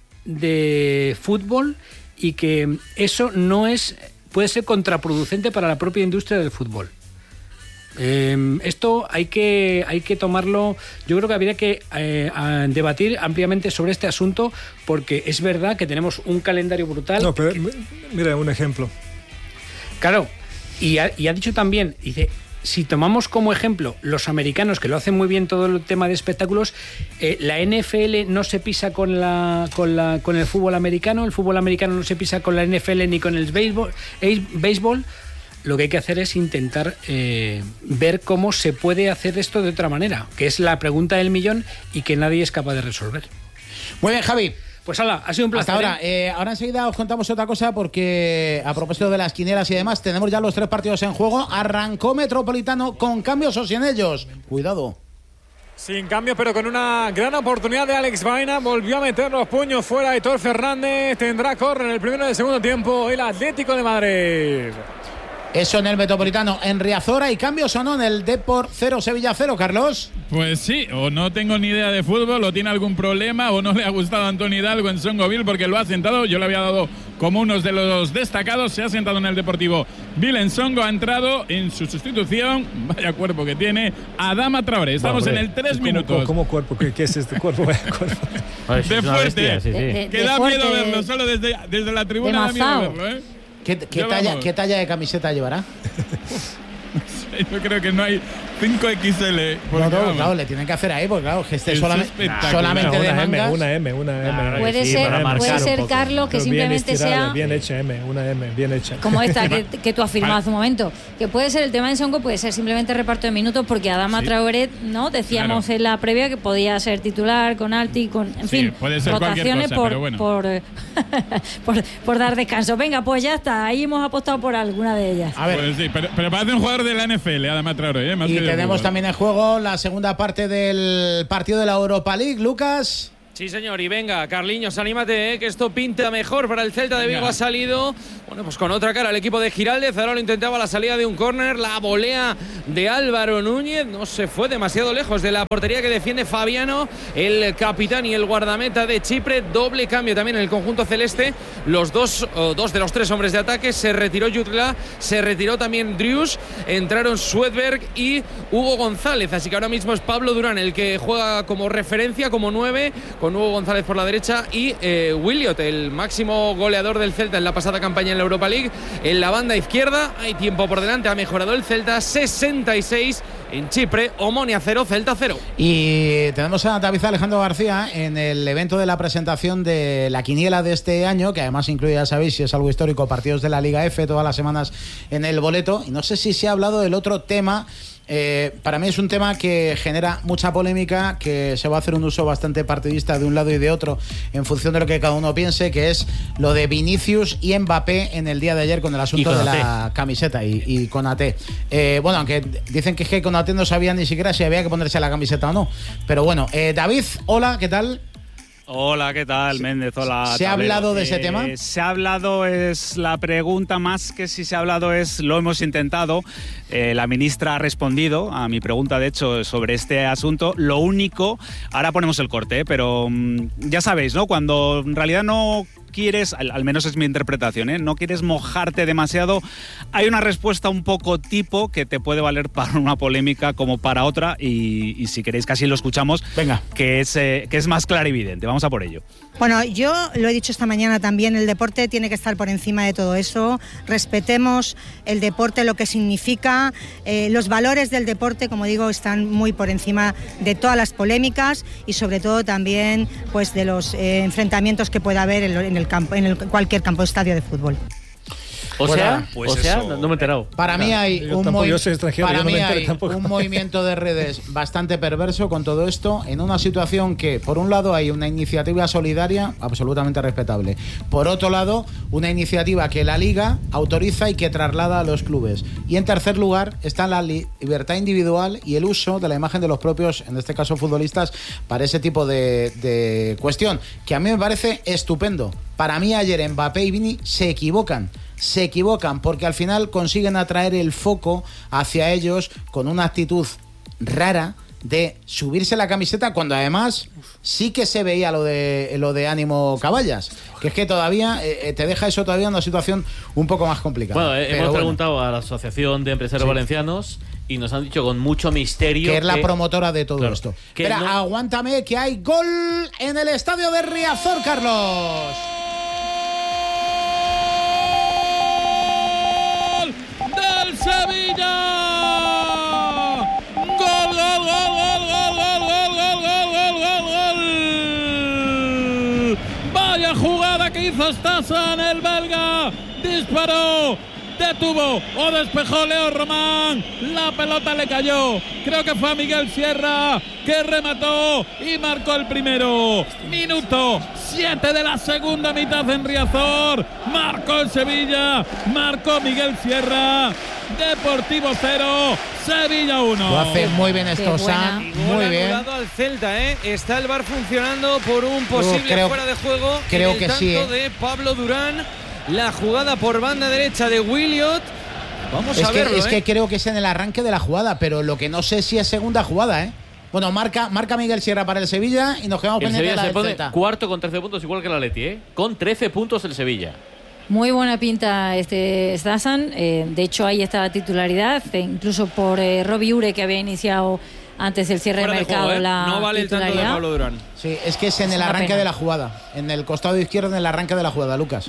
de fútbol y que eso no es puede ser contraproducente para la propia industria del fútbol. Eh, esto hay que hay que tomarlo. Yo creo que habría que eh, debatir ampliamente sobre este asunto, porque es verdad que tenemos un calendario brutal. No, pero que, mira, un ejemplo. Claro, y ha, y ha dicho también, dice, si tomamos como ejemplo los americanos, que lo hacen muy bien todo el tema de espectáculos, eh, la N F L no se pisa con la, con la con el fútbol americano, el fútbol americano no se pisa con la N F L ni con el béisbol. El béisbol. Lo que hay que hacer es intentar eh, ver cómo se puede hacer esto de otra manera, que es la pregunta del millón y que nadie es capaz de resolver. Muy bien, Javi. Pues hala, ha sido un placer. Hasta ahora. Eh, ahora enseguida os contamos otra cosa, porque a propósito de las quinielas y demás, tenemos ya los tres partidos en juego. Arrancó Metropolitano con cambios o sin ellos. Cuidado. Sin cambio, pero con una gran oportunidad de Alex Baena. Volvió a meter los puños fuera. Aitor Fernández tendrá córner en el primero y el segundo tiempo el Atlético de Madrid. Eso en el Metropolitano, en Riazora. ¿Y cambios o no en el Depor cero Sevilla cero, Carlos? Pues sí, o no tengo ni idea de fútbol, o tiene algún problema, o no le ha gustado a Antonio Hidalgo en Songoville porque lo ha sentado. Yo le había dado como uno de los destacados. Se ha sentado en el Deportivo Vilensongo. Ha entrado en su sustitución, vaya cuerpo que tiene, Adama Traoré. Estamos no, en el tres ¿cómo, minutos. ¿Cómo cuerpo? ¿Qué, qué es este cuerpo? cuerpo. De fuerte, bestia, sí, sí. De, de, que de da fuerte, miedo verlo, solo desde, desde la tribuna da miedo verlo, ¿eh? ¿Qué, qué, talla, ¿Qué talla de camiseta llevará? Yo creo que no hay cinco equis ele. No, no, claro, le tienen que hacer ahí, porque claro, que esté solamente, solamente una de M, mangas. una M, una M. Puede Sí, ser, para puede marcar ser un poco. Carlos, que Pero bien simplemente estirada, sea bien hecha M, una M, bien hecha. como esta que, que tú afirmabas hace un momento, que puede ser el tema de Sonko, puede ser simplemente reparto de minutos, porque Adama Sí. Traoré, ¿no? Decíamos Claro. en la previa que podía ser titular con Alti, con, en Sí, fin, puede ser cualquier rotaciones cosa, por, pero bueno. por, eh, por, por dar descanso. Venga, pues ya está, ahí hemos apostado por alguna de ellas. A ver. Pues sí, pero, pero parece un jugador de la N F L, además Traoré, ¿eh? Más Y que de tenemos fútbol. también en juego la segunda parte del partido de la Europa League, Lucas. Sí, señor, y venga, Carliños, anímate, ¿eh? Que esto pinta mejor para el Celta de Vigo. Venga. Ha salido, bueno, pues con otra cara el equipo de Giraldez. Ahora lo intentaba la salida de un córner, la volea de Álvaro Núñez. No se fue demasiado lejos de la portería que defiende Fabiano, el capitán y el guardameta de Chipre. Doble cambio también en el conjunto celeste. Los dos, o dos de los tres hombres de ataque. Se retiró Jutla, se retiró también Drius. Entraron Swedberg y Hugo González. Así que ahora mismo es Pablo Durán el que juega como referencia, como nueve, con Hugo González por la derecha y eh, Williot, el máximo goleador del Celta en la pasada campaña en la Europa League, en la banda izquierda. Hay tiempo por delante, ha mejorado el Celta. Sesenta y seis en Chipre, Omonia cero, Celta cero. Y tenemos a David Alejandro García en el evento de la presentación de la quiniela de este año, que además incluye, ya sabéis, si es algo histórico, partidos de la Liga F todas las semanas en el boleto. Y no sé si se ha hablado del otro tema. Eh, para mí es un tema que genera mucha polémica, que se va a hacer un uso bastante partidista de un lado y de otro en función de lo que cada uno piense, que es lo de Vinicius y Mbappé en el día de ayer con el asunto de la camiseta y, y con A T. Eh, bueno, aunque dicen que, es que con A T no sabían ni siquiera si había que ponerse la camiseta o no. Pero bueno, eh, David, hola, ¿qué tal? Hola, ¿qué tal, Méndez? Hola. ¿Se ha Tablero. hablado de ese Eh, tema? Se ha hablado, es la pregunta más que si se ha hablado es, lo hemos intentado. Eh, la ministra ha respondido a mi pregunta, de hecho, sobre este asunto. Lo único, ahora ponemos el corte, ¿eh? pero mm, ya sabéis, ¿no? Cuando en realidad no quieres, al, al menos es mi interpretación, ¿eh? no quieres mojarte demasiado, hay una respuesta un poco tipo que te puede valer para una polémica como para otra, y, y si queréis casi lo escuchamos. Venga. Que es, eh, que es más clarividente. Vamos a por ello. Bueno, yo lo he dicho esta mañana también, el deporte tiene que estar por encima de todo eso. Respetemos el deporte, lo que significa. Eh, los valores del deporte, como digo, están muy por encima de todas las polémicas y sobre todo también pues de los eh, enfrentamientos que pueda haber en, en el campo, en el, cualquier campo de estadio de fútbol. O Pues sea, nada, o sea no, no me he enterado. Para mí hay, Yo un, tampoco, movi- yo soy extranjero, para yo no mí me entero hay tampoco. un movimiento de redes bastante perverso con todo esto, en una situación que, por un lado, hay una iniciativa solidaria absolutamente respetable. Por otro lado, una iniciativa que la Liga autoriza y que traslada a los clubes. Y en tercer lugar está la li- libertad individual y el uso de la imagen de los propios, en este caso futbolistas, para ese tipo de, de cuestión, que a mí me parece estupendo. Para mí ayer Mbappé y Vini se equivocan. Se equivocan porque al final consiguen atraer el foco hacia ellos con una actitud rara de subirse la camiseta, cuando además sí que se veía lo de lo de Ánimo Caballas, que es que todavía eh, te deja eso todavía en una situación un poco más complicada. Bueno, eh, Pero hemos bueno, preguntado a la Asociación de Empresarios Sí. Valencianos y nos han dicho con mucho misterio que es la que- promotora de todo Claro, esto. que Espera, no- aguántame, que hay gol en el estadio de Riazor, Carlos. del Sevilla. Gol, gol, gol, gol, gol, gol, gol, gol, gol, gol, gol, gol. Vaya jugada que hizo Stassan, el belga. Disparó, detuvo o despejó Leo Román. La pelota le cayó. Creo que fue a Miguel Sierra, que remató y marcó el primero. Minuto siete de la segunda mitad en Riazor. Marcó el Sevilla, marcó Miguel Sierra. Deportivo cero, Sevilla uno. Lo hace muy bien Stossan, Gol muy bien. anulado al Celta, ¿eh? Está el V A R funcionando por un posible creo- fuera de juego. creo en el que tanto sí, ¿eh? de Pablo Durán. La jugada por banda derecha de Williot. Vamos Es a que, verlo, es ¿eh? que creo que es en el arranque de la jugada, pero lo que no sé si es segunda jugada, ¿eh? Bueno, marca, marca Miguel Sierra para el Sevilla y nos quedamos El pendientes de Sevilla la se del pone Celta. cuarto con trece puntos, igual que el Atleti, ¿eh? Con trece puntos el Sevilla. Muy buena pinta este Stassan. Eh, de hecho, ahí está la titularidad, eh, incluso por eh, Robbie Ure, que había iniciado antes del cierre Fuera de de mercado juego, ¿eh? la No vale el tanto de titularidad. Pablo Durán. Sí, es que es en Es el una arranque pena. de la jugada, en el costado izquierdo, en el arranque de la jugada, Lucas.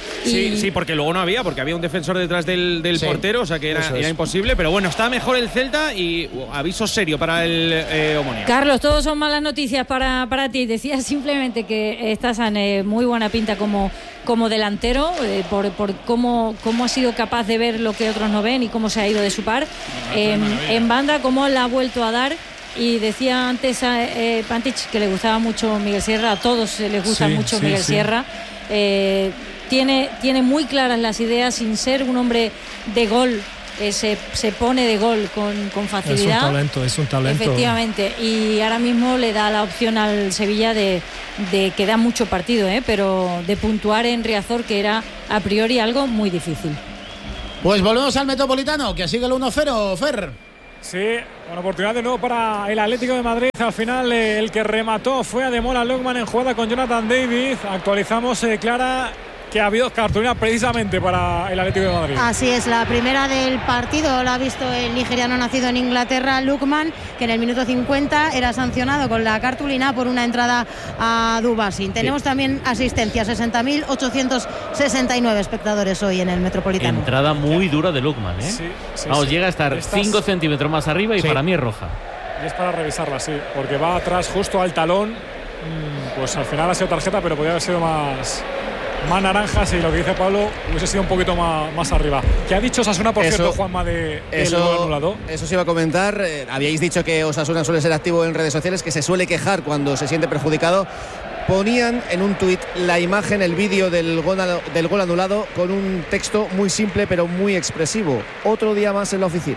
Sí, Y- sí, porque luego no había, porque había un defensor detrás del, del Sí, portero, o sea que era, eso es. era imposible. Pero bueno, está mejor el Celta y uh, aviso serio para el eh, Omonia. Carlos, todos son malas noticias para, para ti. Decía simplemente que estás en eh, muy buena pinta como, como delantero, eh, por, por cómo, cómo ha sido capaz de ver lo que otros no ven y cómo se ha ido de su par. En, en banda, cómo la ha vuelto a dar. Y decía antes a eh, Pantich que le gustaba mucho Miguel Sierra, a todos les gusta Sí, mucho sí, Miguel sí. Sierra. Eh, tiene, tiene muy claras las ideas, sin ser un hombre de gol, eh, se, se pone de gol con, con Es un facilidad. talento, es un talento. Efectivamente, y ahora mismo le da la opción al Sevilla de, de que da mucho partido, ¿eh? Pero de puntuar en Riazor, que era a priori algo muy difícil. Pues volvemos al Metropolitano, que sigue el uno cero, Fer. Sí, una oportunidad de nuevo para el Atlético de Madrid. Al final eh, el que remató fue Ademola Lookman en jugada con Jonathan David. Actualizamos, eh, Clara, que ha habido cartulina precisamente para el Atlético de Madrid. Así es, la primera del partido la ha visto el nigeriano nacido en Inglaterra, Lookman, que en el minuto cincuenta era sancionado con la cartulina por una entrada a Dubasin. Tenemos también asistencia, sesenta mil ochocientos sesenta y nueve espectadores hoy en el Metropolitano. Entrada muy dura de Lookman, ¿eh? Sí, sí, Vamos, sí. llega a estar Estás- cinco centímetros más arriba y Sí. para mí es roja. Y es para revisarla, sí, porque va atrás justo al talón. Mm, Pues al final ha sido tarjeta, pero podría haber sido más, más naranjas, y lo que dice Pablo hubiese sido un poquito más, más arriba. ¿Qué ha dicho Osasuna, por Eso- cierto, Juanma, de del gol Eso, anulado? eso se iba a comentar. Eh, habíais dicho que Osasuna suele ser activo en redes sociales, que se suele quejar cuando se siente perjudicado. Ponían en un tuit la imagen, el vídeo del gol, del gol anulado con un texto muy simple pero muy expresivo. Otro día más en la oficina.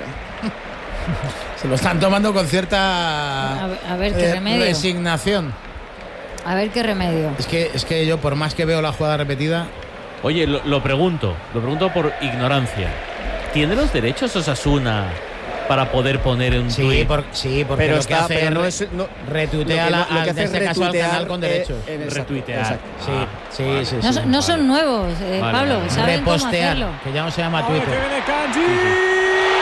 Se lo están tomando con cierta A ver, a ver qué eh, remedio. resignación. A ver qué remedio. Es que, es que yo, por más que veo la jugada repetida, Oye, lo, lo pregunto, lo pregunto por ignorancia. ¿Tiene los derechos Osasuna para poder poner un sí, tuit? por, sí porque Pero lo está- que hace pero no es es- no- retuitea lo que la- no- lo que al- hace en es este caso al retuitear, canal con eh, derechos. en exacto, Retuitear. exacto. Sí, sí, sí, No, sí. son- no son nuevos, eh, Vale, Pablo, vale. saben cómo Repostear, hacerlo. que ya no se llama Ahora que Twitter. viene Kanji.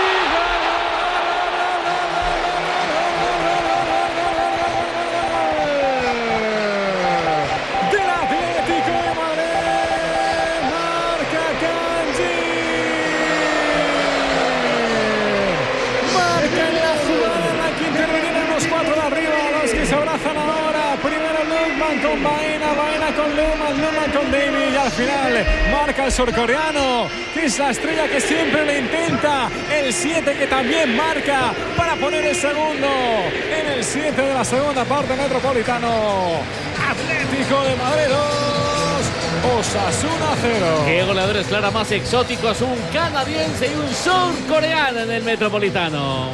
Del Atlético de Madrid, marca Kanji. Marca en la jugada en la que intervienen los cuatro de arriba, los que se abrazan ahora. Primero Lookman con Baena, Baena con Lookman, Lookman con David, y al final marca el surcoreano, que es la estrella que siempre le intenta. El siete que también marca para poner el segundo en el siete de la segunda parte. Metropolitano. Atlético de Madrid dos, Osasuna cero. ¿Qué goleadores, Clara, más exóticos? Un canadiense y un surcoreano en el Metropolitano.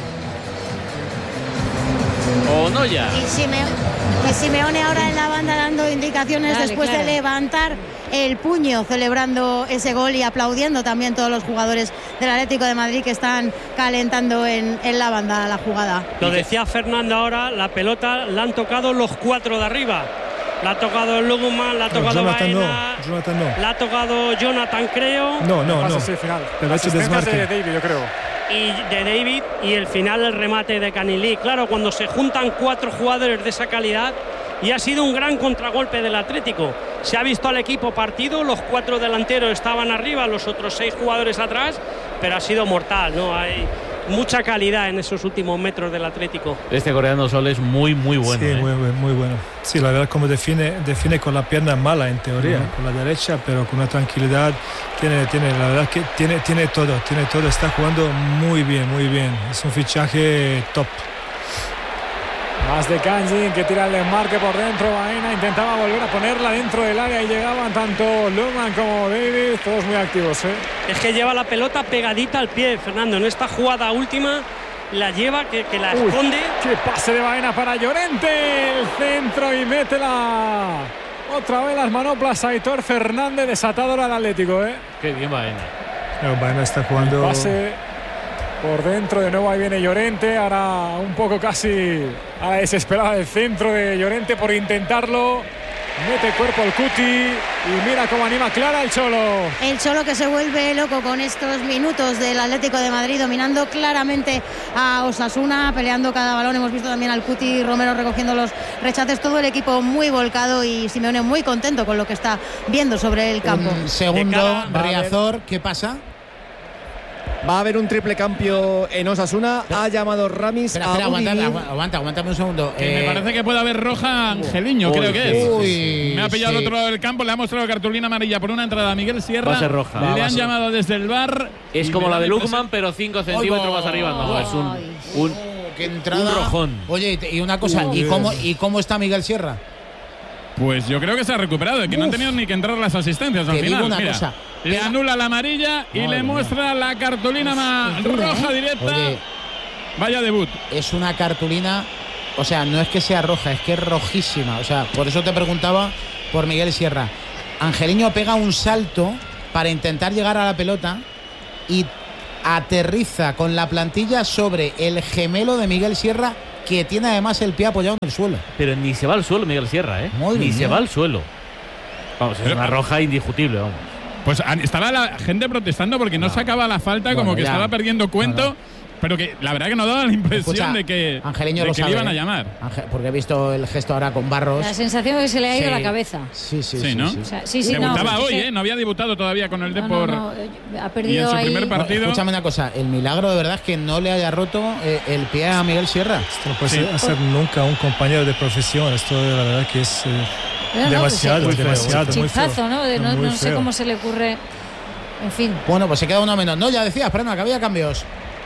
¿O no ya? Y, Sime- y Simeone ahora en la banda dando indicaciones Dale, después Clara. de levantar el puño, celebrando ese gol y aplaudiendo también todos los jugadores del Atlético de Madrid que están calentando en, en la banda la jugada. Lo decía Fernando ahora, la pelota la han tocado los cuatro de arriba. La ha tocado Lookman, la ha tocado Jonathan no, Baena, Jonathan no. la ha tocado Jonathan, creo. No, no, Pase no. ese final. Pero ha hecho Asistencias de desmarque. David, yo creo. Y de David, y el final el remate de Canilí. Claro, cuando se juntan cuatro jugadores de esa calidad, y ha sido un gran contragolpe del Atlético. Se ha visto al equipo partido, los cuatro delanteros estaban arriba, los otros seis jugadores atrás, pero ha sido mortal, ¿no? Hay mucha calidad en esos últimos metros del Atlético. Este coreano Sol es muy, muy bueno. Sí, ¿eh? muy, muy, muy bueno. Sí, la verdad, como define, define con la pierna mala en teoría, Ujú. con la derecha, pero con una tranquilidad. Tiene, tiene, la verdad que tiene, tiene todo, tiene todo. Está jugando muy bien, muy bien. Es un fichaje top. Más de Kanji, que tira el desmarque por dentro. Baena intentaba volver a ponerla dentro del área y llegaban tanto Lookman como David, todos muy activos, ¿eh? Es que lleva la pelota pegadita al pie, Fernando. En esta jugada última la lleva, que, que la Uy, esconde. ¡Qué pase de Baena para Llorente! El centro y métela. Otra vez las manoplas a Aitor Fernández, desatador al Atlético, ¿eh? Qué bien Baena. Pero Baena está jugando. Pase por dentro, de nuevo ahí viene Llorente. Ahora un poco casi a la desesperada del centro de Llorente por intentarlo. Mete cuerpo el Cuti y mira cómo anima Clara el Cholo. El Cholo que se vuelve loco con estos minutos del Atlético de Madrid, dominando claramente a Osasuna, peleando cada balón. Hemos visto también al Cuti Romero recogiendo los rechaces. Todo el equipo muy volcado y Simeone muy contento con lo que está viendo sobre el campo. Un segundo, Riazor, ¿qué pasa? Va a haber un triple cambio en Osasuna. Ha llamado Ramis Espera, a espera, aguanta, Budimir. aguanta, aguántame un segundo. Que Eh, me parece que puede haber roja Angeliño, Uy, creo que es. uy, me ha pillado sí. al otro lado del campo, le ha mostrado cartulina amarilla por una entrada a Miguel Sierra. Va a ser roja. Le Va, va a han ser. llamado desde el bar. Es y como me la da de la Lukman, pero cinco centímetros más arriba. No, es un, un, qué entrada. un rojón. Oye, y una cosa, ¿y cómo, ¿y cómo está Miguel Sierra? Pues yo creo que se ha recuperado, que no han tenido ni que entrar las asistencias al Te digo final. una Mira, cosa. le anula la amarilla y Madre le muestra la cartulina ma- roja directa. Oye, Vaya debut. es una cartulina, o sea, no es que sea roja, es que es rojísima. O sea, por eso te preguntaba por Miguel Sierra. Angeliño pega un salto para intentar llegar a la pelota y aterriza con la plantilla sobre el gemelo de Miguel Sierra, que tiene además el pie apoyado en el suelo. Pero ni se va al suelo Miguel Sierra, ¿eh? Madre ni mía. se va al suelo. Vamos, es Pero- una roja indiscutible, vamos. Pues an- estaba la gente protestando porque no, sacaba la falta, Bueno, como que ya. estaba perdiendo cuento. No, no. Pero que la verdad que no daba la impresión Escucha, de que, Angeliño de lo que sabe, le iban a ¿eh? llamar. Ángel- porque he visto el gesto ahora con Barros. La sensación es que se le ha ido Sí. la cabeza. Sí, sí, Sí, sí. ¿no? sí. O sea, sí, sí, no. Debutaba es hoy, que- ¿eh? No había debutado todavía con el no, no, Depor. no, eh, ha Y en perdido su ahí. primer No, partido. escúchame una cosa, el milagro de verdad es que no le haya roto eh, el pie a Miguel Sierra. Esto no puede Sí. hacer nunca un compañero de profesión. Esto la verdad que es eh, No, no, demasiado, pues, demasiado. muy feo. Chispazo, ¿no? De- no, Muy no sé feo. cómo se le ocurre. En fin. Bueno, pues se queda uno menos. No, ya decías, Prenda, que había cambios.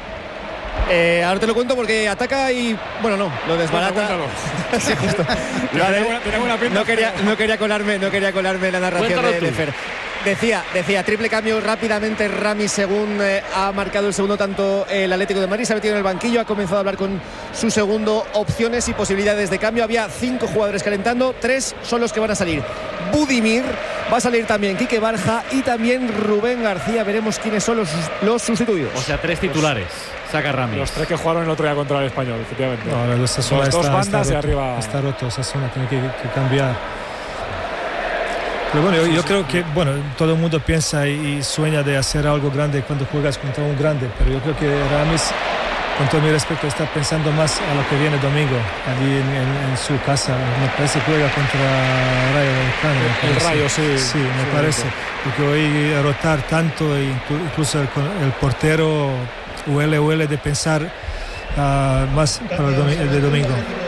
Eh, ahora te lo cuento porque ataca y, bueno, no, lo desbarata. Cuéntalo, Sí, justo. Lo haré. Tiene buena- tiene buena pinta, no, quería, pero- no quería colarme, no quería colarme en la narración Cuéntalo de, tú. de Fer. Decía, decía, triple cambio rápidamente Ramis según eh, ha marcado el segundo tanto el Atlético de Madrid, se ha metido en el banquillo, ha comenzado a hablar con su segundo, opciones y posibilidades de cambio. Había cinco jugadores calentando, tres son los que van a salir. Budimir, va a salir también Quique Barja y también Rubén García. Veremos quiénes son los, los sustituidos. O sea, tres titulares. Saca Ramis. Los tres que jugaron el otro día contra el Español, efectivamente. No, ahora el Osasuna Los dos está, bandas está y roto, arriba. Está roto, Osasuna tiene que, que cambiar. Pero bueno, yo, yo creo que bueno, todo el mundo piensa y, y sueña de hacer algo grande cuando juegas contra un grande, pero yo creo que Ramis, con todo mi respeto, está pensando más a lo que viene domingo, allí en, en- en su casa. Me parece que juega contra Rayo Vallecano. me El parece. Rayo, sí. Sí, me Sí, parece. sí. Porque hoy rotar tanto, e inclu- incluso el, el portero huele, huele de pensar ah, más para el, domi- el de domingo.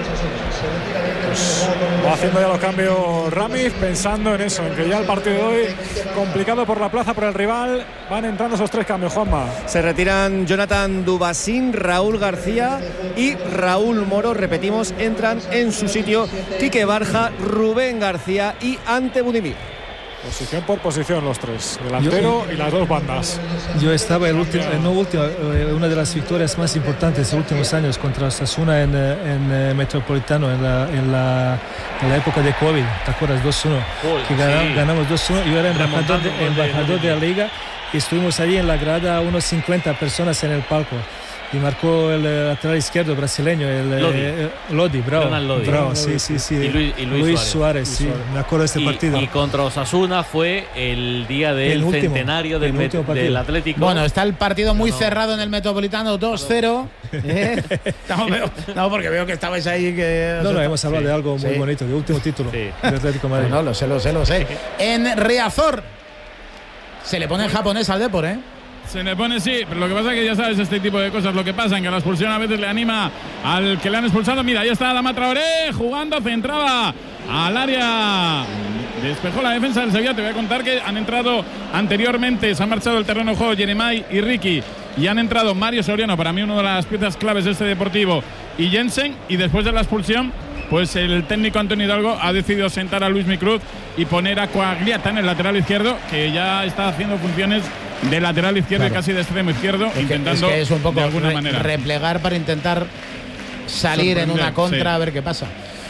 Va haciendo ya los cambios Ramis, pensando en eso, en que ya el partido de hoy, complicado por la plaza, por el rival, van entrando esos tres cambios, Juanma. Se retiran Jonathan Dubasín, Raúl García y Raúl Moro. Repetimos, entran en su sitio Quique Barja, Rubén García y Ante Budimir. Posición por posición los tres, delantero y las dos bandas. Yo estaba el último, eh, no último, eh, una de las victorias más importantes de los últimos años contra Osasuna en, eh, en eh, Metropolitano en la, en, la, en la época de COVID, ¿te acuerdas? dos uno, Uy, que ganamos, sí. ganamos dos uno. Yo era embajador, Remontando de, un gol de- embajador de la liga y estuvimos allí en la grada, unos cincuenta personas en el palco. Y marcó el eh, lateral izquierdo brasileño, el eh, Lodi. eh, Lodi, bravo. Ronald Lodi. bravo, sí, sí, sí. Y Luis- y Luis Suárez. Suárez, sí, me acuerdo de este y, partido. y contra Osasuna fue el día del El último, centenario del, el Met- último partido. del Atlético. Bueno, está el partido muy No, no. cerrado en el Metropolitano, dos cero. ¿Eh? No, veo- no, porque veo que estabais ahí. Que No, no, hemos hablado Sí. de algo muy Sí. bonito, de último título Sí. del Atlético de Madrid. No, no, lo sé, lo sé, lo sé. En Riazor se le pone en japonés al Depor, ¿eh? Se le pone sí, pero lo que pasa es que ya sabes este tipo de cosas, lo que pasa, en que la expulsión a veces le anima al que le han expulsado. Mira, ahí está Adama Traoré jugando, centraba al área, despejó la defensa del Sevilla. Te voy a contar que han entrado anteriormente, se han marchado del terreno de juego Jeremai y Ricky, y han entrado Mario Soriano, para mí una de las piezas claves de este Deportivo, y Jensen, y después de la expulsión, pues el técnico Antonio Hidalgo ha decidido sentar a Luis Micruz y poner a Coagliata en el lateral izquierdo, que ya está haciendo funciones de lateral izquierdo, Claro. y casi de extremo izquierdo, Es que, intentando es, que es un poco de alguna re- manera replegar para intentar salir en una Sorprender, contra sí. a ver qué pasa.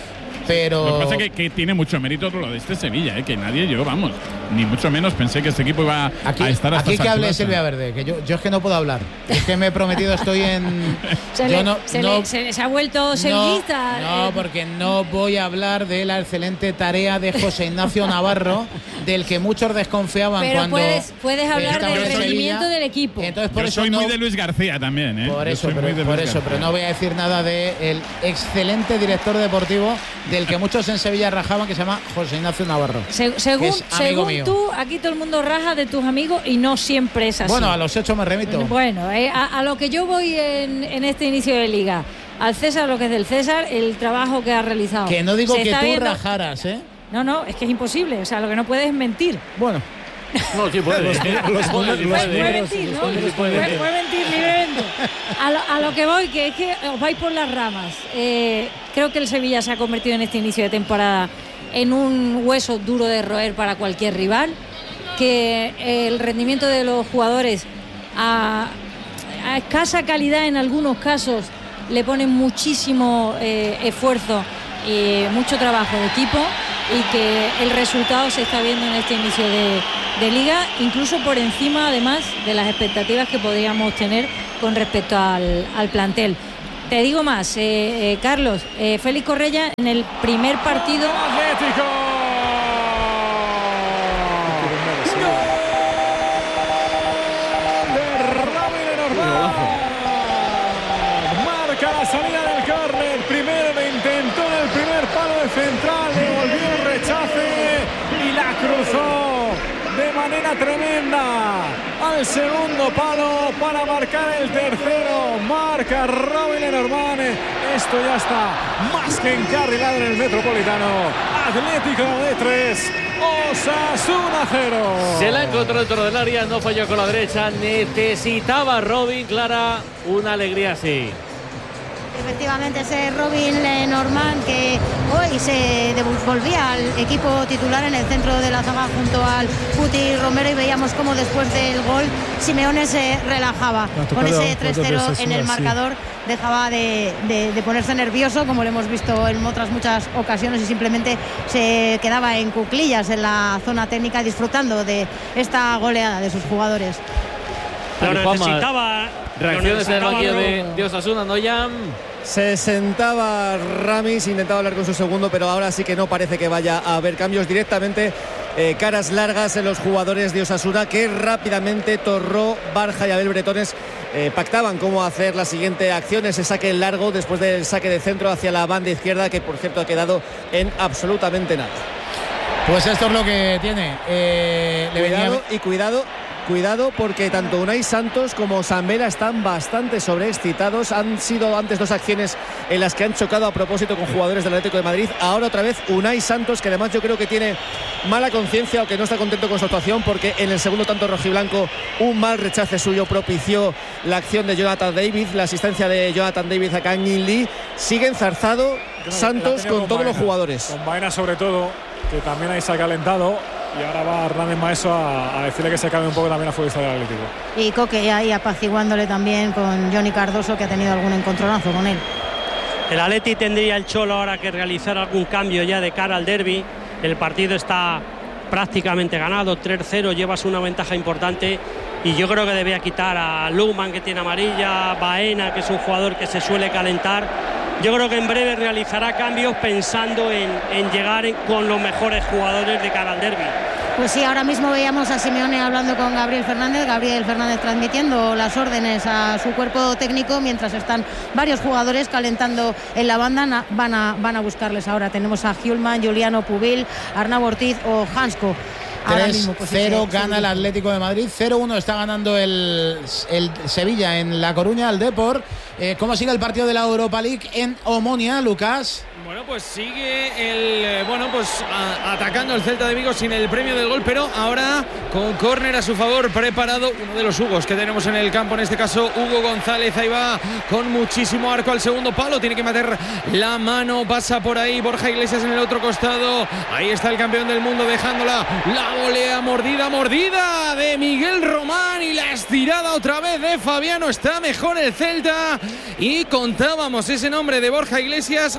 pero... Lo que pasa es que, que tiene mucho mérito lo de este Sevilla, ¿eh? Que nadie, yo, vamos, ni mucho menos pensé que este equipo iba aquí, a estar hasta aquí que hable alturas. Silvia Verde, que yo, yo es que no puedo hablar. Es que me he prometido, estoy en... Se, yo le, no, se, no, le, se, se ha vuelto sevillista. No, no, porque no voy a hablar de la excelente tarea de José Ignacio Navarro, del que muchos desconfiaban pero cuando... puedes, puedes hablar del en rendimiento Sevilla. del equipo. Entonces, por yo eso soy no, muy de Luis García también, ¿eh? Por Yo eso, soy muy pero, de por Luis eso pero no voy a decir nada del excelente director deportivo del que muchos en Sevilla rajaban, que se llama José Ignacio Navarro. Se, según según mío. tú, aquí todo el mundo raja de tus amigos y no siempre es así. Bueno, a los hechos me remito. Bueno, eh, a, a lo que yo voy en, en este inicio de liga, al César lo que es del César, el trabajo que ha realizado. Que no digo Se que está tú viendo- rajaras, ¿eh? No, no, es que es imposible. O sea, lo que no puedes es mentir. Bueno. No, sí puede. Puede mentir, ¿no? Puede, puede mentir libremente. A lo, a lo que voy, que es que os vais por las ramas. Eh, creo que el Sevilla se ha convertido en este inicio de temporada en un hueso duro de roer para cualquier rival, que el rendimiento de los jugadores a, a escasa calidad en algunos casos le ponen muchísimo eh, esfuerzo y mucho trabajo de equipo, y que el resultado se está viendo en este inicio de, de liga, incluso por encima además de las expectativas que podríamos tener con respecto al, al plantel. Te digo más, eh, eh, Carlos, eh, Félix Correia en el primer partido... Atlético. Marca la salida del córner. Primero lo intentó en el primer palo de central, devolvió el rechace y la cruzó de manera tremenda al segundo palo para marcar el tercero. Marca Robin Lenormand. Esto ya está más que encarrilado en el Metropolitano. Atlético de tres, Osasuna cero. Se la encontró dentro del área, no falló con la derecha. Necesitaba Robin, Clara, una alegría así. Efectivamente, ese Robin Lenormand que hoy se devolvía al equipo titular en el centro de la zaga junto al Cuti Romero, y veíamos cómo después del gol Simeone se relajaba con ese tres cero en el marcador. Dejaba de, de, de ponerse nervioso, como lo hemos visto en otras muchas ocasiones, y simplemente se quedaba en cuclillas en la zona técnica disfrutando de esta goleada de sus jugadores. Lo necesitaba. Reacciones en el necesitaba banquillo de, Robin. de Osasuna, ¿no, Jan? Se sentaba Ramis, intentaba hablar con su segundo, pero ahora sí que no parece que vaya a haber cambios directamente. Eh, caras largas en los jugadores de Osasuna, que rápidamente Torró, Barja y Abel Bretones eh, pactaban cómo hacer la siguiente acción, ese saque largo después del saque de centro hacia la banda izquierda, que por cierto ha quedado en absolutamente nada. Pues esto es lo que tiene. Eh, le Cuidado venía... y cuidado. Cuidado, porque tanto Unai Santos como Sambela están bastante sobreexcitados. Han sido antes dos acciones en las que han chocado a propósito con jugadores del Atlético de Madrid. Ahora otra vez Unai Santos, que además yo creo que tiene mala conciencia o que no está contento con su actuación, porque en el segundo tanto rojiblanco un mal rechace suyo propició la acción de Jonathan David, la asistencia de Jonathan David a Kang In Lee. Sigue enzarzado Santos con, con todos Baena, los jugadores. Con Baena sobre todo, que también ahí se ha calentado. Y ahora va Hernández Maeso a, a decirle que se calme un poco también a futbolista del Atlético. Y Coque ahí apaciguándole también con Johnny Cardoso, que ha tenido algún encontronazo con él. El Atleti tendría el Cholo ahora que realizar algún cambio ya de cara al derbi. El partido está prácticamente ganado, tres cero, llevas una ventaja importante, y yo creo que debía quitar a Luhmann, que tiene amarilla, Baena, que es un jugador que se suele calentar. Yo creo que en breve realizará cambios pensando en, en llegar en, con los mejores jugadores de cara al derbi. Pues sí, ahora mismo veíamos a Simeone hablando con Gabriel Fernández, Gabriel Fernández transmitiendo las órdenes a su cuerpo técnico, mientras están varios jugadores calentando en la banda. Van a, van a buscarles ahora. Tenemos a Hjulman, Juliano Pubil, Arnau Ortiz o Hansko. tres cero gana el Atlético de Madrid, cero uno está ganando el, el Sevilla en La Coruña, al Depor. Eh, ¿Cómo sigue el partido de la Europa League en Omonia, Lucas? Bueno, pues sigue el eh, bueno pues a, atacando el Celta de Vigo sin el premio del gol, pero ahora con córner a su favor preparado uno de los Hugos que tenemos en el campo, en este caso Hugo González. Ahí va con muchísimo arco al segundo palo, tiene que meter la mano, pasa por ahí Borja Iglesias en el otro costado. Ahí está el campeón del mundo dejándola, la volea, mordida, mordida de Miguel Román, y la estirada otra vez de Fabiano. Está mejor el Celta, y contábamos ese nombre de Borja Iglesias, hago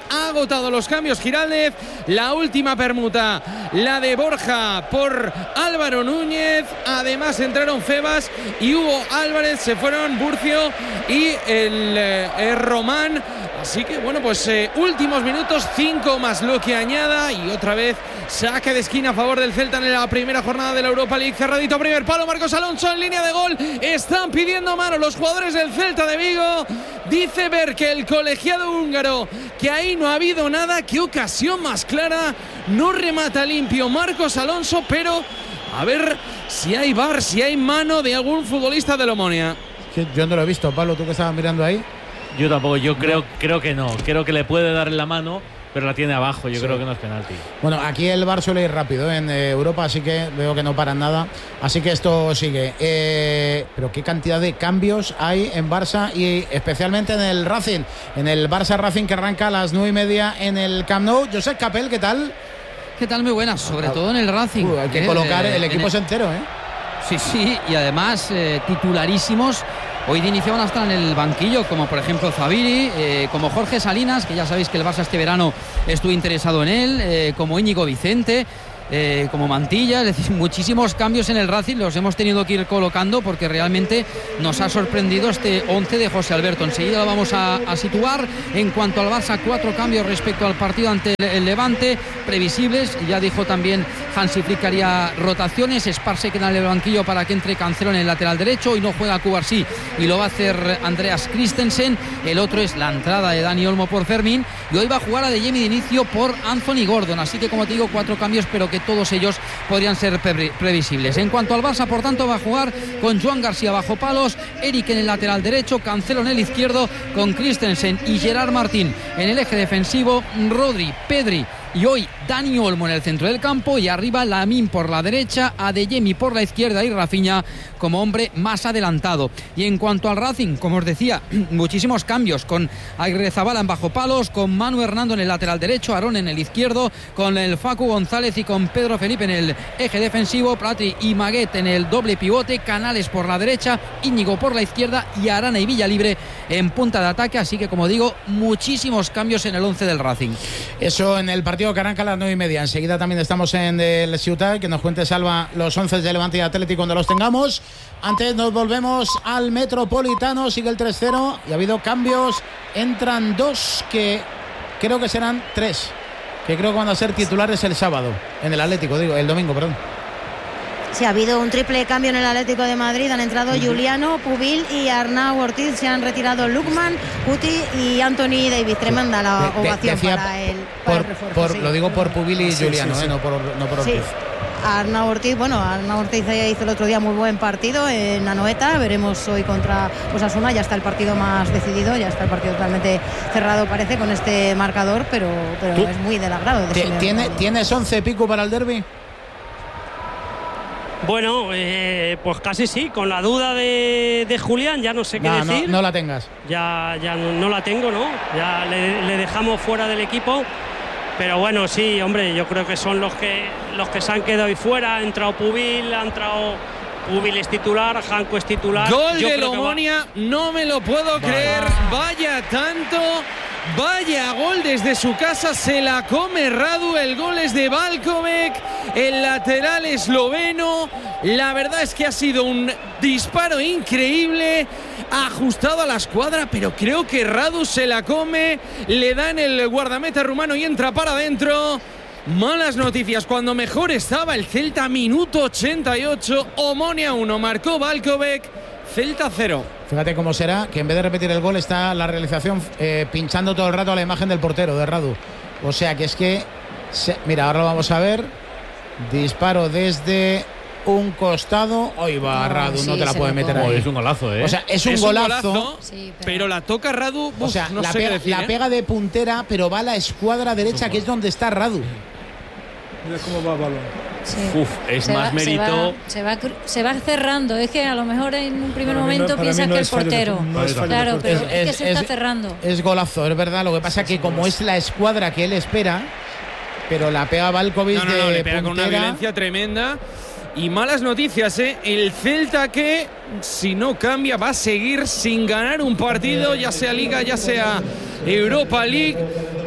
agotado los cambios Giraldez. La última permuta, la de Borja por Álvaro Núñez. Además entraron Febas y Hugo Álvarez. Se fueron Burcio y el eh, Román. Así que bueno, pues eh, últimos minutos, cinco más lo que añada. Y otra vez saque de esquina a favor del Celta en la primera jornada de la Europa League. Cerradito primer palo, Marcos Alonso en línea de gol. Están pidiendo mano los jugadores del Celta de Vigo. Dice Berke, el colegiado húngaro, que ahí no ha habido nada. Qué ocasión más clara. No remata limpio Marcos Alonso, pero a ver si hay V A R, si hay mano de algún futbolista del Omonia. Yo no lo he visto, Pablo, tú que estabas mirando ahí. Yo tampoco, yo creo, creo que no. Creo que le puede dar en la mano, pero la tiene abajo. Yo Sí. creo que no es penalti. Bueno, aquí el V A R suele ir rápido ¿eh? en eh, Europa, así que veo que no paran nada. Así que esto sigue. Eh, pero qué cantidad de cambios hay en Barça y especialmente en el Racing. En el Barça Racing que arranca a las nueve y media en el Camp Nou. Josep Capel, ¿qué tal? ¿Qué tal? Muy buenas, sobre todo en el Racing. Uh, hay que colocar el equipo es entero, ¿eh? Sí, sí, y además eh, titularísimos. Hoy de inicio van a estar en el banquillo, como por ejemplo Zaviri, eh, como Jorge Salinas, que ya sabéis que el Barça este verano estuvo interesado en él, eh, como Íñigo Vicente, eh, como Mantilla. Es decir, muchísimos cambios en el Racing, los hemos tenido que ir colocando porque realmente nos ha sorprendido este once de José Alberto. Enseguida lo vamos a, a situar. En cuanto al Barça, cuatro cambios respecto al partido ante el, el Levante, previsibles. Ya dijo también Hansi Flick que haría rotaciones. Spar se queda en el banquillo para que entre Cancelo en el lateral derecho. Y no juega Cubarsí y lo va a hacer Andreas Christensen. El otro es la entrada de Dani Olmo por Fermín. Y hoy va a jugar a De Jemi de inicio por Anthony Gordon. Así que, como te digo, cuatro cambios, pero que todos ellos podrían ser pre previsibles. En cuanto al Barça, por tanto, va a jugar con Joan García bajo palos, Eric en el lateral derecho, Cancelo en el izquierdo, con Christensen y Gerard Martín en el eje defensivo, Rodri, Pedri y hoy Dani Olmo en el centro del campo, y arriba Lamine por la derecha, Adeyemi por la izquierda y Rafinha como hombre más adelantado. Y en cuanto al Racing, como os decía, muchísimos cambios, con Aguirrezabala en bajo palos, con Manu Hernando en el lateral derecho, Aarón en el izquierdo, con el Facu González y con Pedro Felipe en el eje defensivo, Platri y Maguet en el doble pivote, Canales por la derecha, Íñigo por la izquierda y Arana y Villalibre en punta de ataque. Así que, como digo, muchísimos cambios en el once del Racing. Eso en el partido que arranca a las nueve y media. Enseguida también estamos en el Ciutat, que nos cuente Salva los once de Levante y Atlético cuando los tengamos. Antes nos volvemos al Metropolitano, sigue el tres cero y ha habido cambios. Entran dos que creo que serán tres, que creo que van a ser titulares el sábado, en el Atlético, digo, el domingo, perdón. Sí, ha habido un triple cambio en el Atlético de Madrid. Han entrado uh-huh. Juliano, Pubil y Arnau Ortiz. Se han retirado Lukman, Guti y Anthony Davis. Tremenda la de, ovación de, para el, para por, el refuerzo. Por, sí. Lo digo por Pubil y sí, Juliano, sí, sí. Eh, no por, no por Ortiz. Sí. Arnau Ortiz, bueno, Arnau Ortiz hizo el otro día muy buen partido en Anoeta. Veremos hoy contra Osasuna. Ya está el partido más decidido, ya está el partido totalmente cerrado, parece, con este marcador, pero, pero es muy del agrado. De ¿Tiene, ¿Tienes once pico para el derbi? Bueno, eh, pues casi sí, con la duda de, de Julián, ya no sé qué no, decir. No, no la tengas. Ya, ya no, no la tengo, ¿no? Ya le, le dejamos fuera del equipo. Pero bueno, sí, hombre, yo creo que son los que los que se han quedado ahí fuera. Ha entrado Pubil, ha entrado Pubil es titular, Janko es titular. Gol yo de Omonia, va... no me lo puedo vale. creer. Vaya tanto. Vaya gol desde su casa, se la come Radu. El gol es de Valkovic, el lateral esloveno. La verdad es que ha sido un disparo increíble, ajustado a la escuadra, pero creo que Radu se la come, le da en el guardameta rumano y entra para adentro. Malas noticias, cuando mejor estaba el Celta, minuto ochenta y ocho, Omonia uno, marcó Valkovic, Celta cero. Fíjate cómo será que en vez de repetir el gol está la realización eh, pinchando todo el rato a la imagen del portero, de Radu. O sea que es que, se, mira, ahora lo vamos a ver. Disparo desde un costado. Hoy va, no, Radu, sí, no te la puede meter ahí. Es un golazo, ¿eh? O sea, es un es golazo. Un golazo sí, pero... pero la toca Radu. Uf, o sea, no la, sé pega, decir, la ¿eh? pega de puntera, pero va a la escuadra derecha, que es donde está Radu. Mira cómo va el balón. Sí. Uf, es se más va, mérito. Se va, se, va, se va cerrando. Es que a lo mejor en un primer para momento no, piensas no que es el portero. No es claro, pero es, es, es que se es, está cerrando. Es golazo, es verdad. Lo que pasa es que como es la escuadra que él espera, pero la pega Valkovic no, no, no, de le pega puntera. Con una violencia tremenda. Y malas noticias, ¿eh? El Celta que, si no cambia, va a seguir sin ganar un partido, ya sea Liga, ya sea Europa League.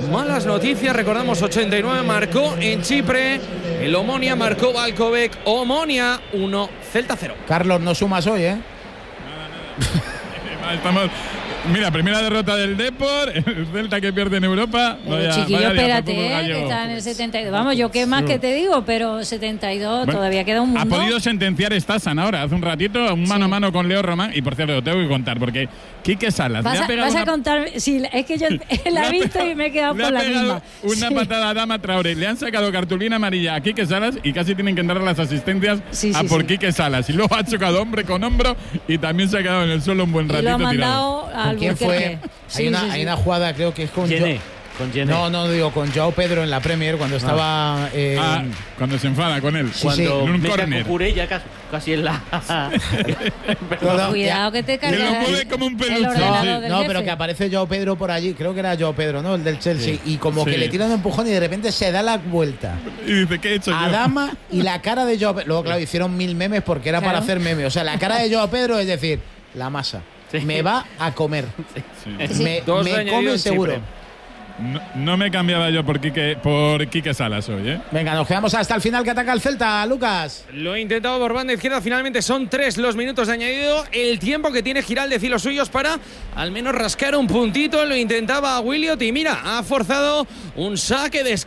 malas noticias. Recordamos, ochenta y nueve marcó en Chipre. El Omonia marcó Valkovec. Omonia uno, Celta cero. Carlos, no sumas hoy, ¿eh? Estamos. Mira, primera derrota del Depor, el Celta que pierde en Europa. Vaya, chiquillo, vaya espérate, eh, que está en el setenta y dos. Vamos, yo qué más que te digo, pero setenta y dos, bueno, todavía queda un mundo. Ha podido sentenciar Stasan ahora, hace un ratito, un mano sí. a mano con Leo Román. Y por cierto, lo tengo que contar, porque Quique Salas. Vas, le ha a, vas una... a contar, sí, es que yo la he visto y me he quedado por la misma. Una sí. patada a Dama Traoré. Le han sacado cartulina amarilla a Quique Salas y casi tienen que dar las asistencias sí, sí, a por sí. Quique Salas. Y luego ha chocado hombre con hombro y también se ha quedado en el suelo un buen ratito. Y lo ha mandado tirado. ¿Con quién fue? Sí, hay, una, sí, sí. hay una jugada, creo que es con Gené, jo con Gené. No, no, digo, con Joao Pedro en la Premier cuando estaba. Ah, eh, ah cuando se enfada con él. Sí, cuando en un mete córner. a Cucurella ya casi, casi en la. no, cuidado que te cargas. Que lo mueve como un peluche. No, no pero que aparece Joao Pedro por allí. Creo que era Joao Pedro, ¿no? El del Chelsea. Sí. Y como sí. que le tira un empujón y de repente se da la vuelta. Y dice, ¿qué he hecho a yo? Dama y la cara de Joao Pedro. Luego, claro, hicieron mil memes porque era claro. para hacer memes. O sea, la cara de Joao Pedro es decir, la masa. Sí. Me va a comer. Sí. Me, me come seguro. No, no me cambiaba yo por Quique, por Quique Salas hoy, ¿eh? Venga, nos quedamos hasta el final que ataca el Celta, Lucas. Lo he intentado por banda izquierda, finalmente son tres los minutos de añadido. El tiempo que tiene Giraldez y los suyos para al menos rascar un puntito. Lo intentaba Williot y mira, ha forzado un saque de esquina.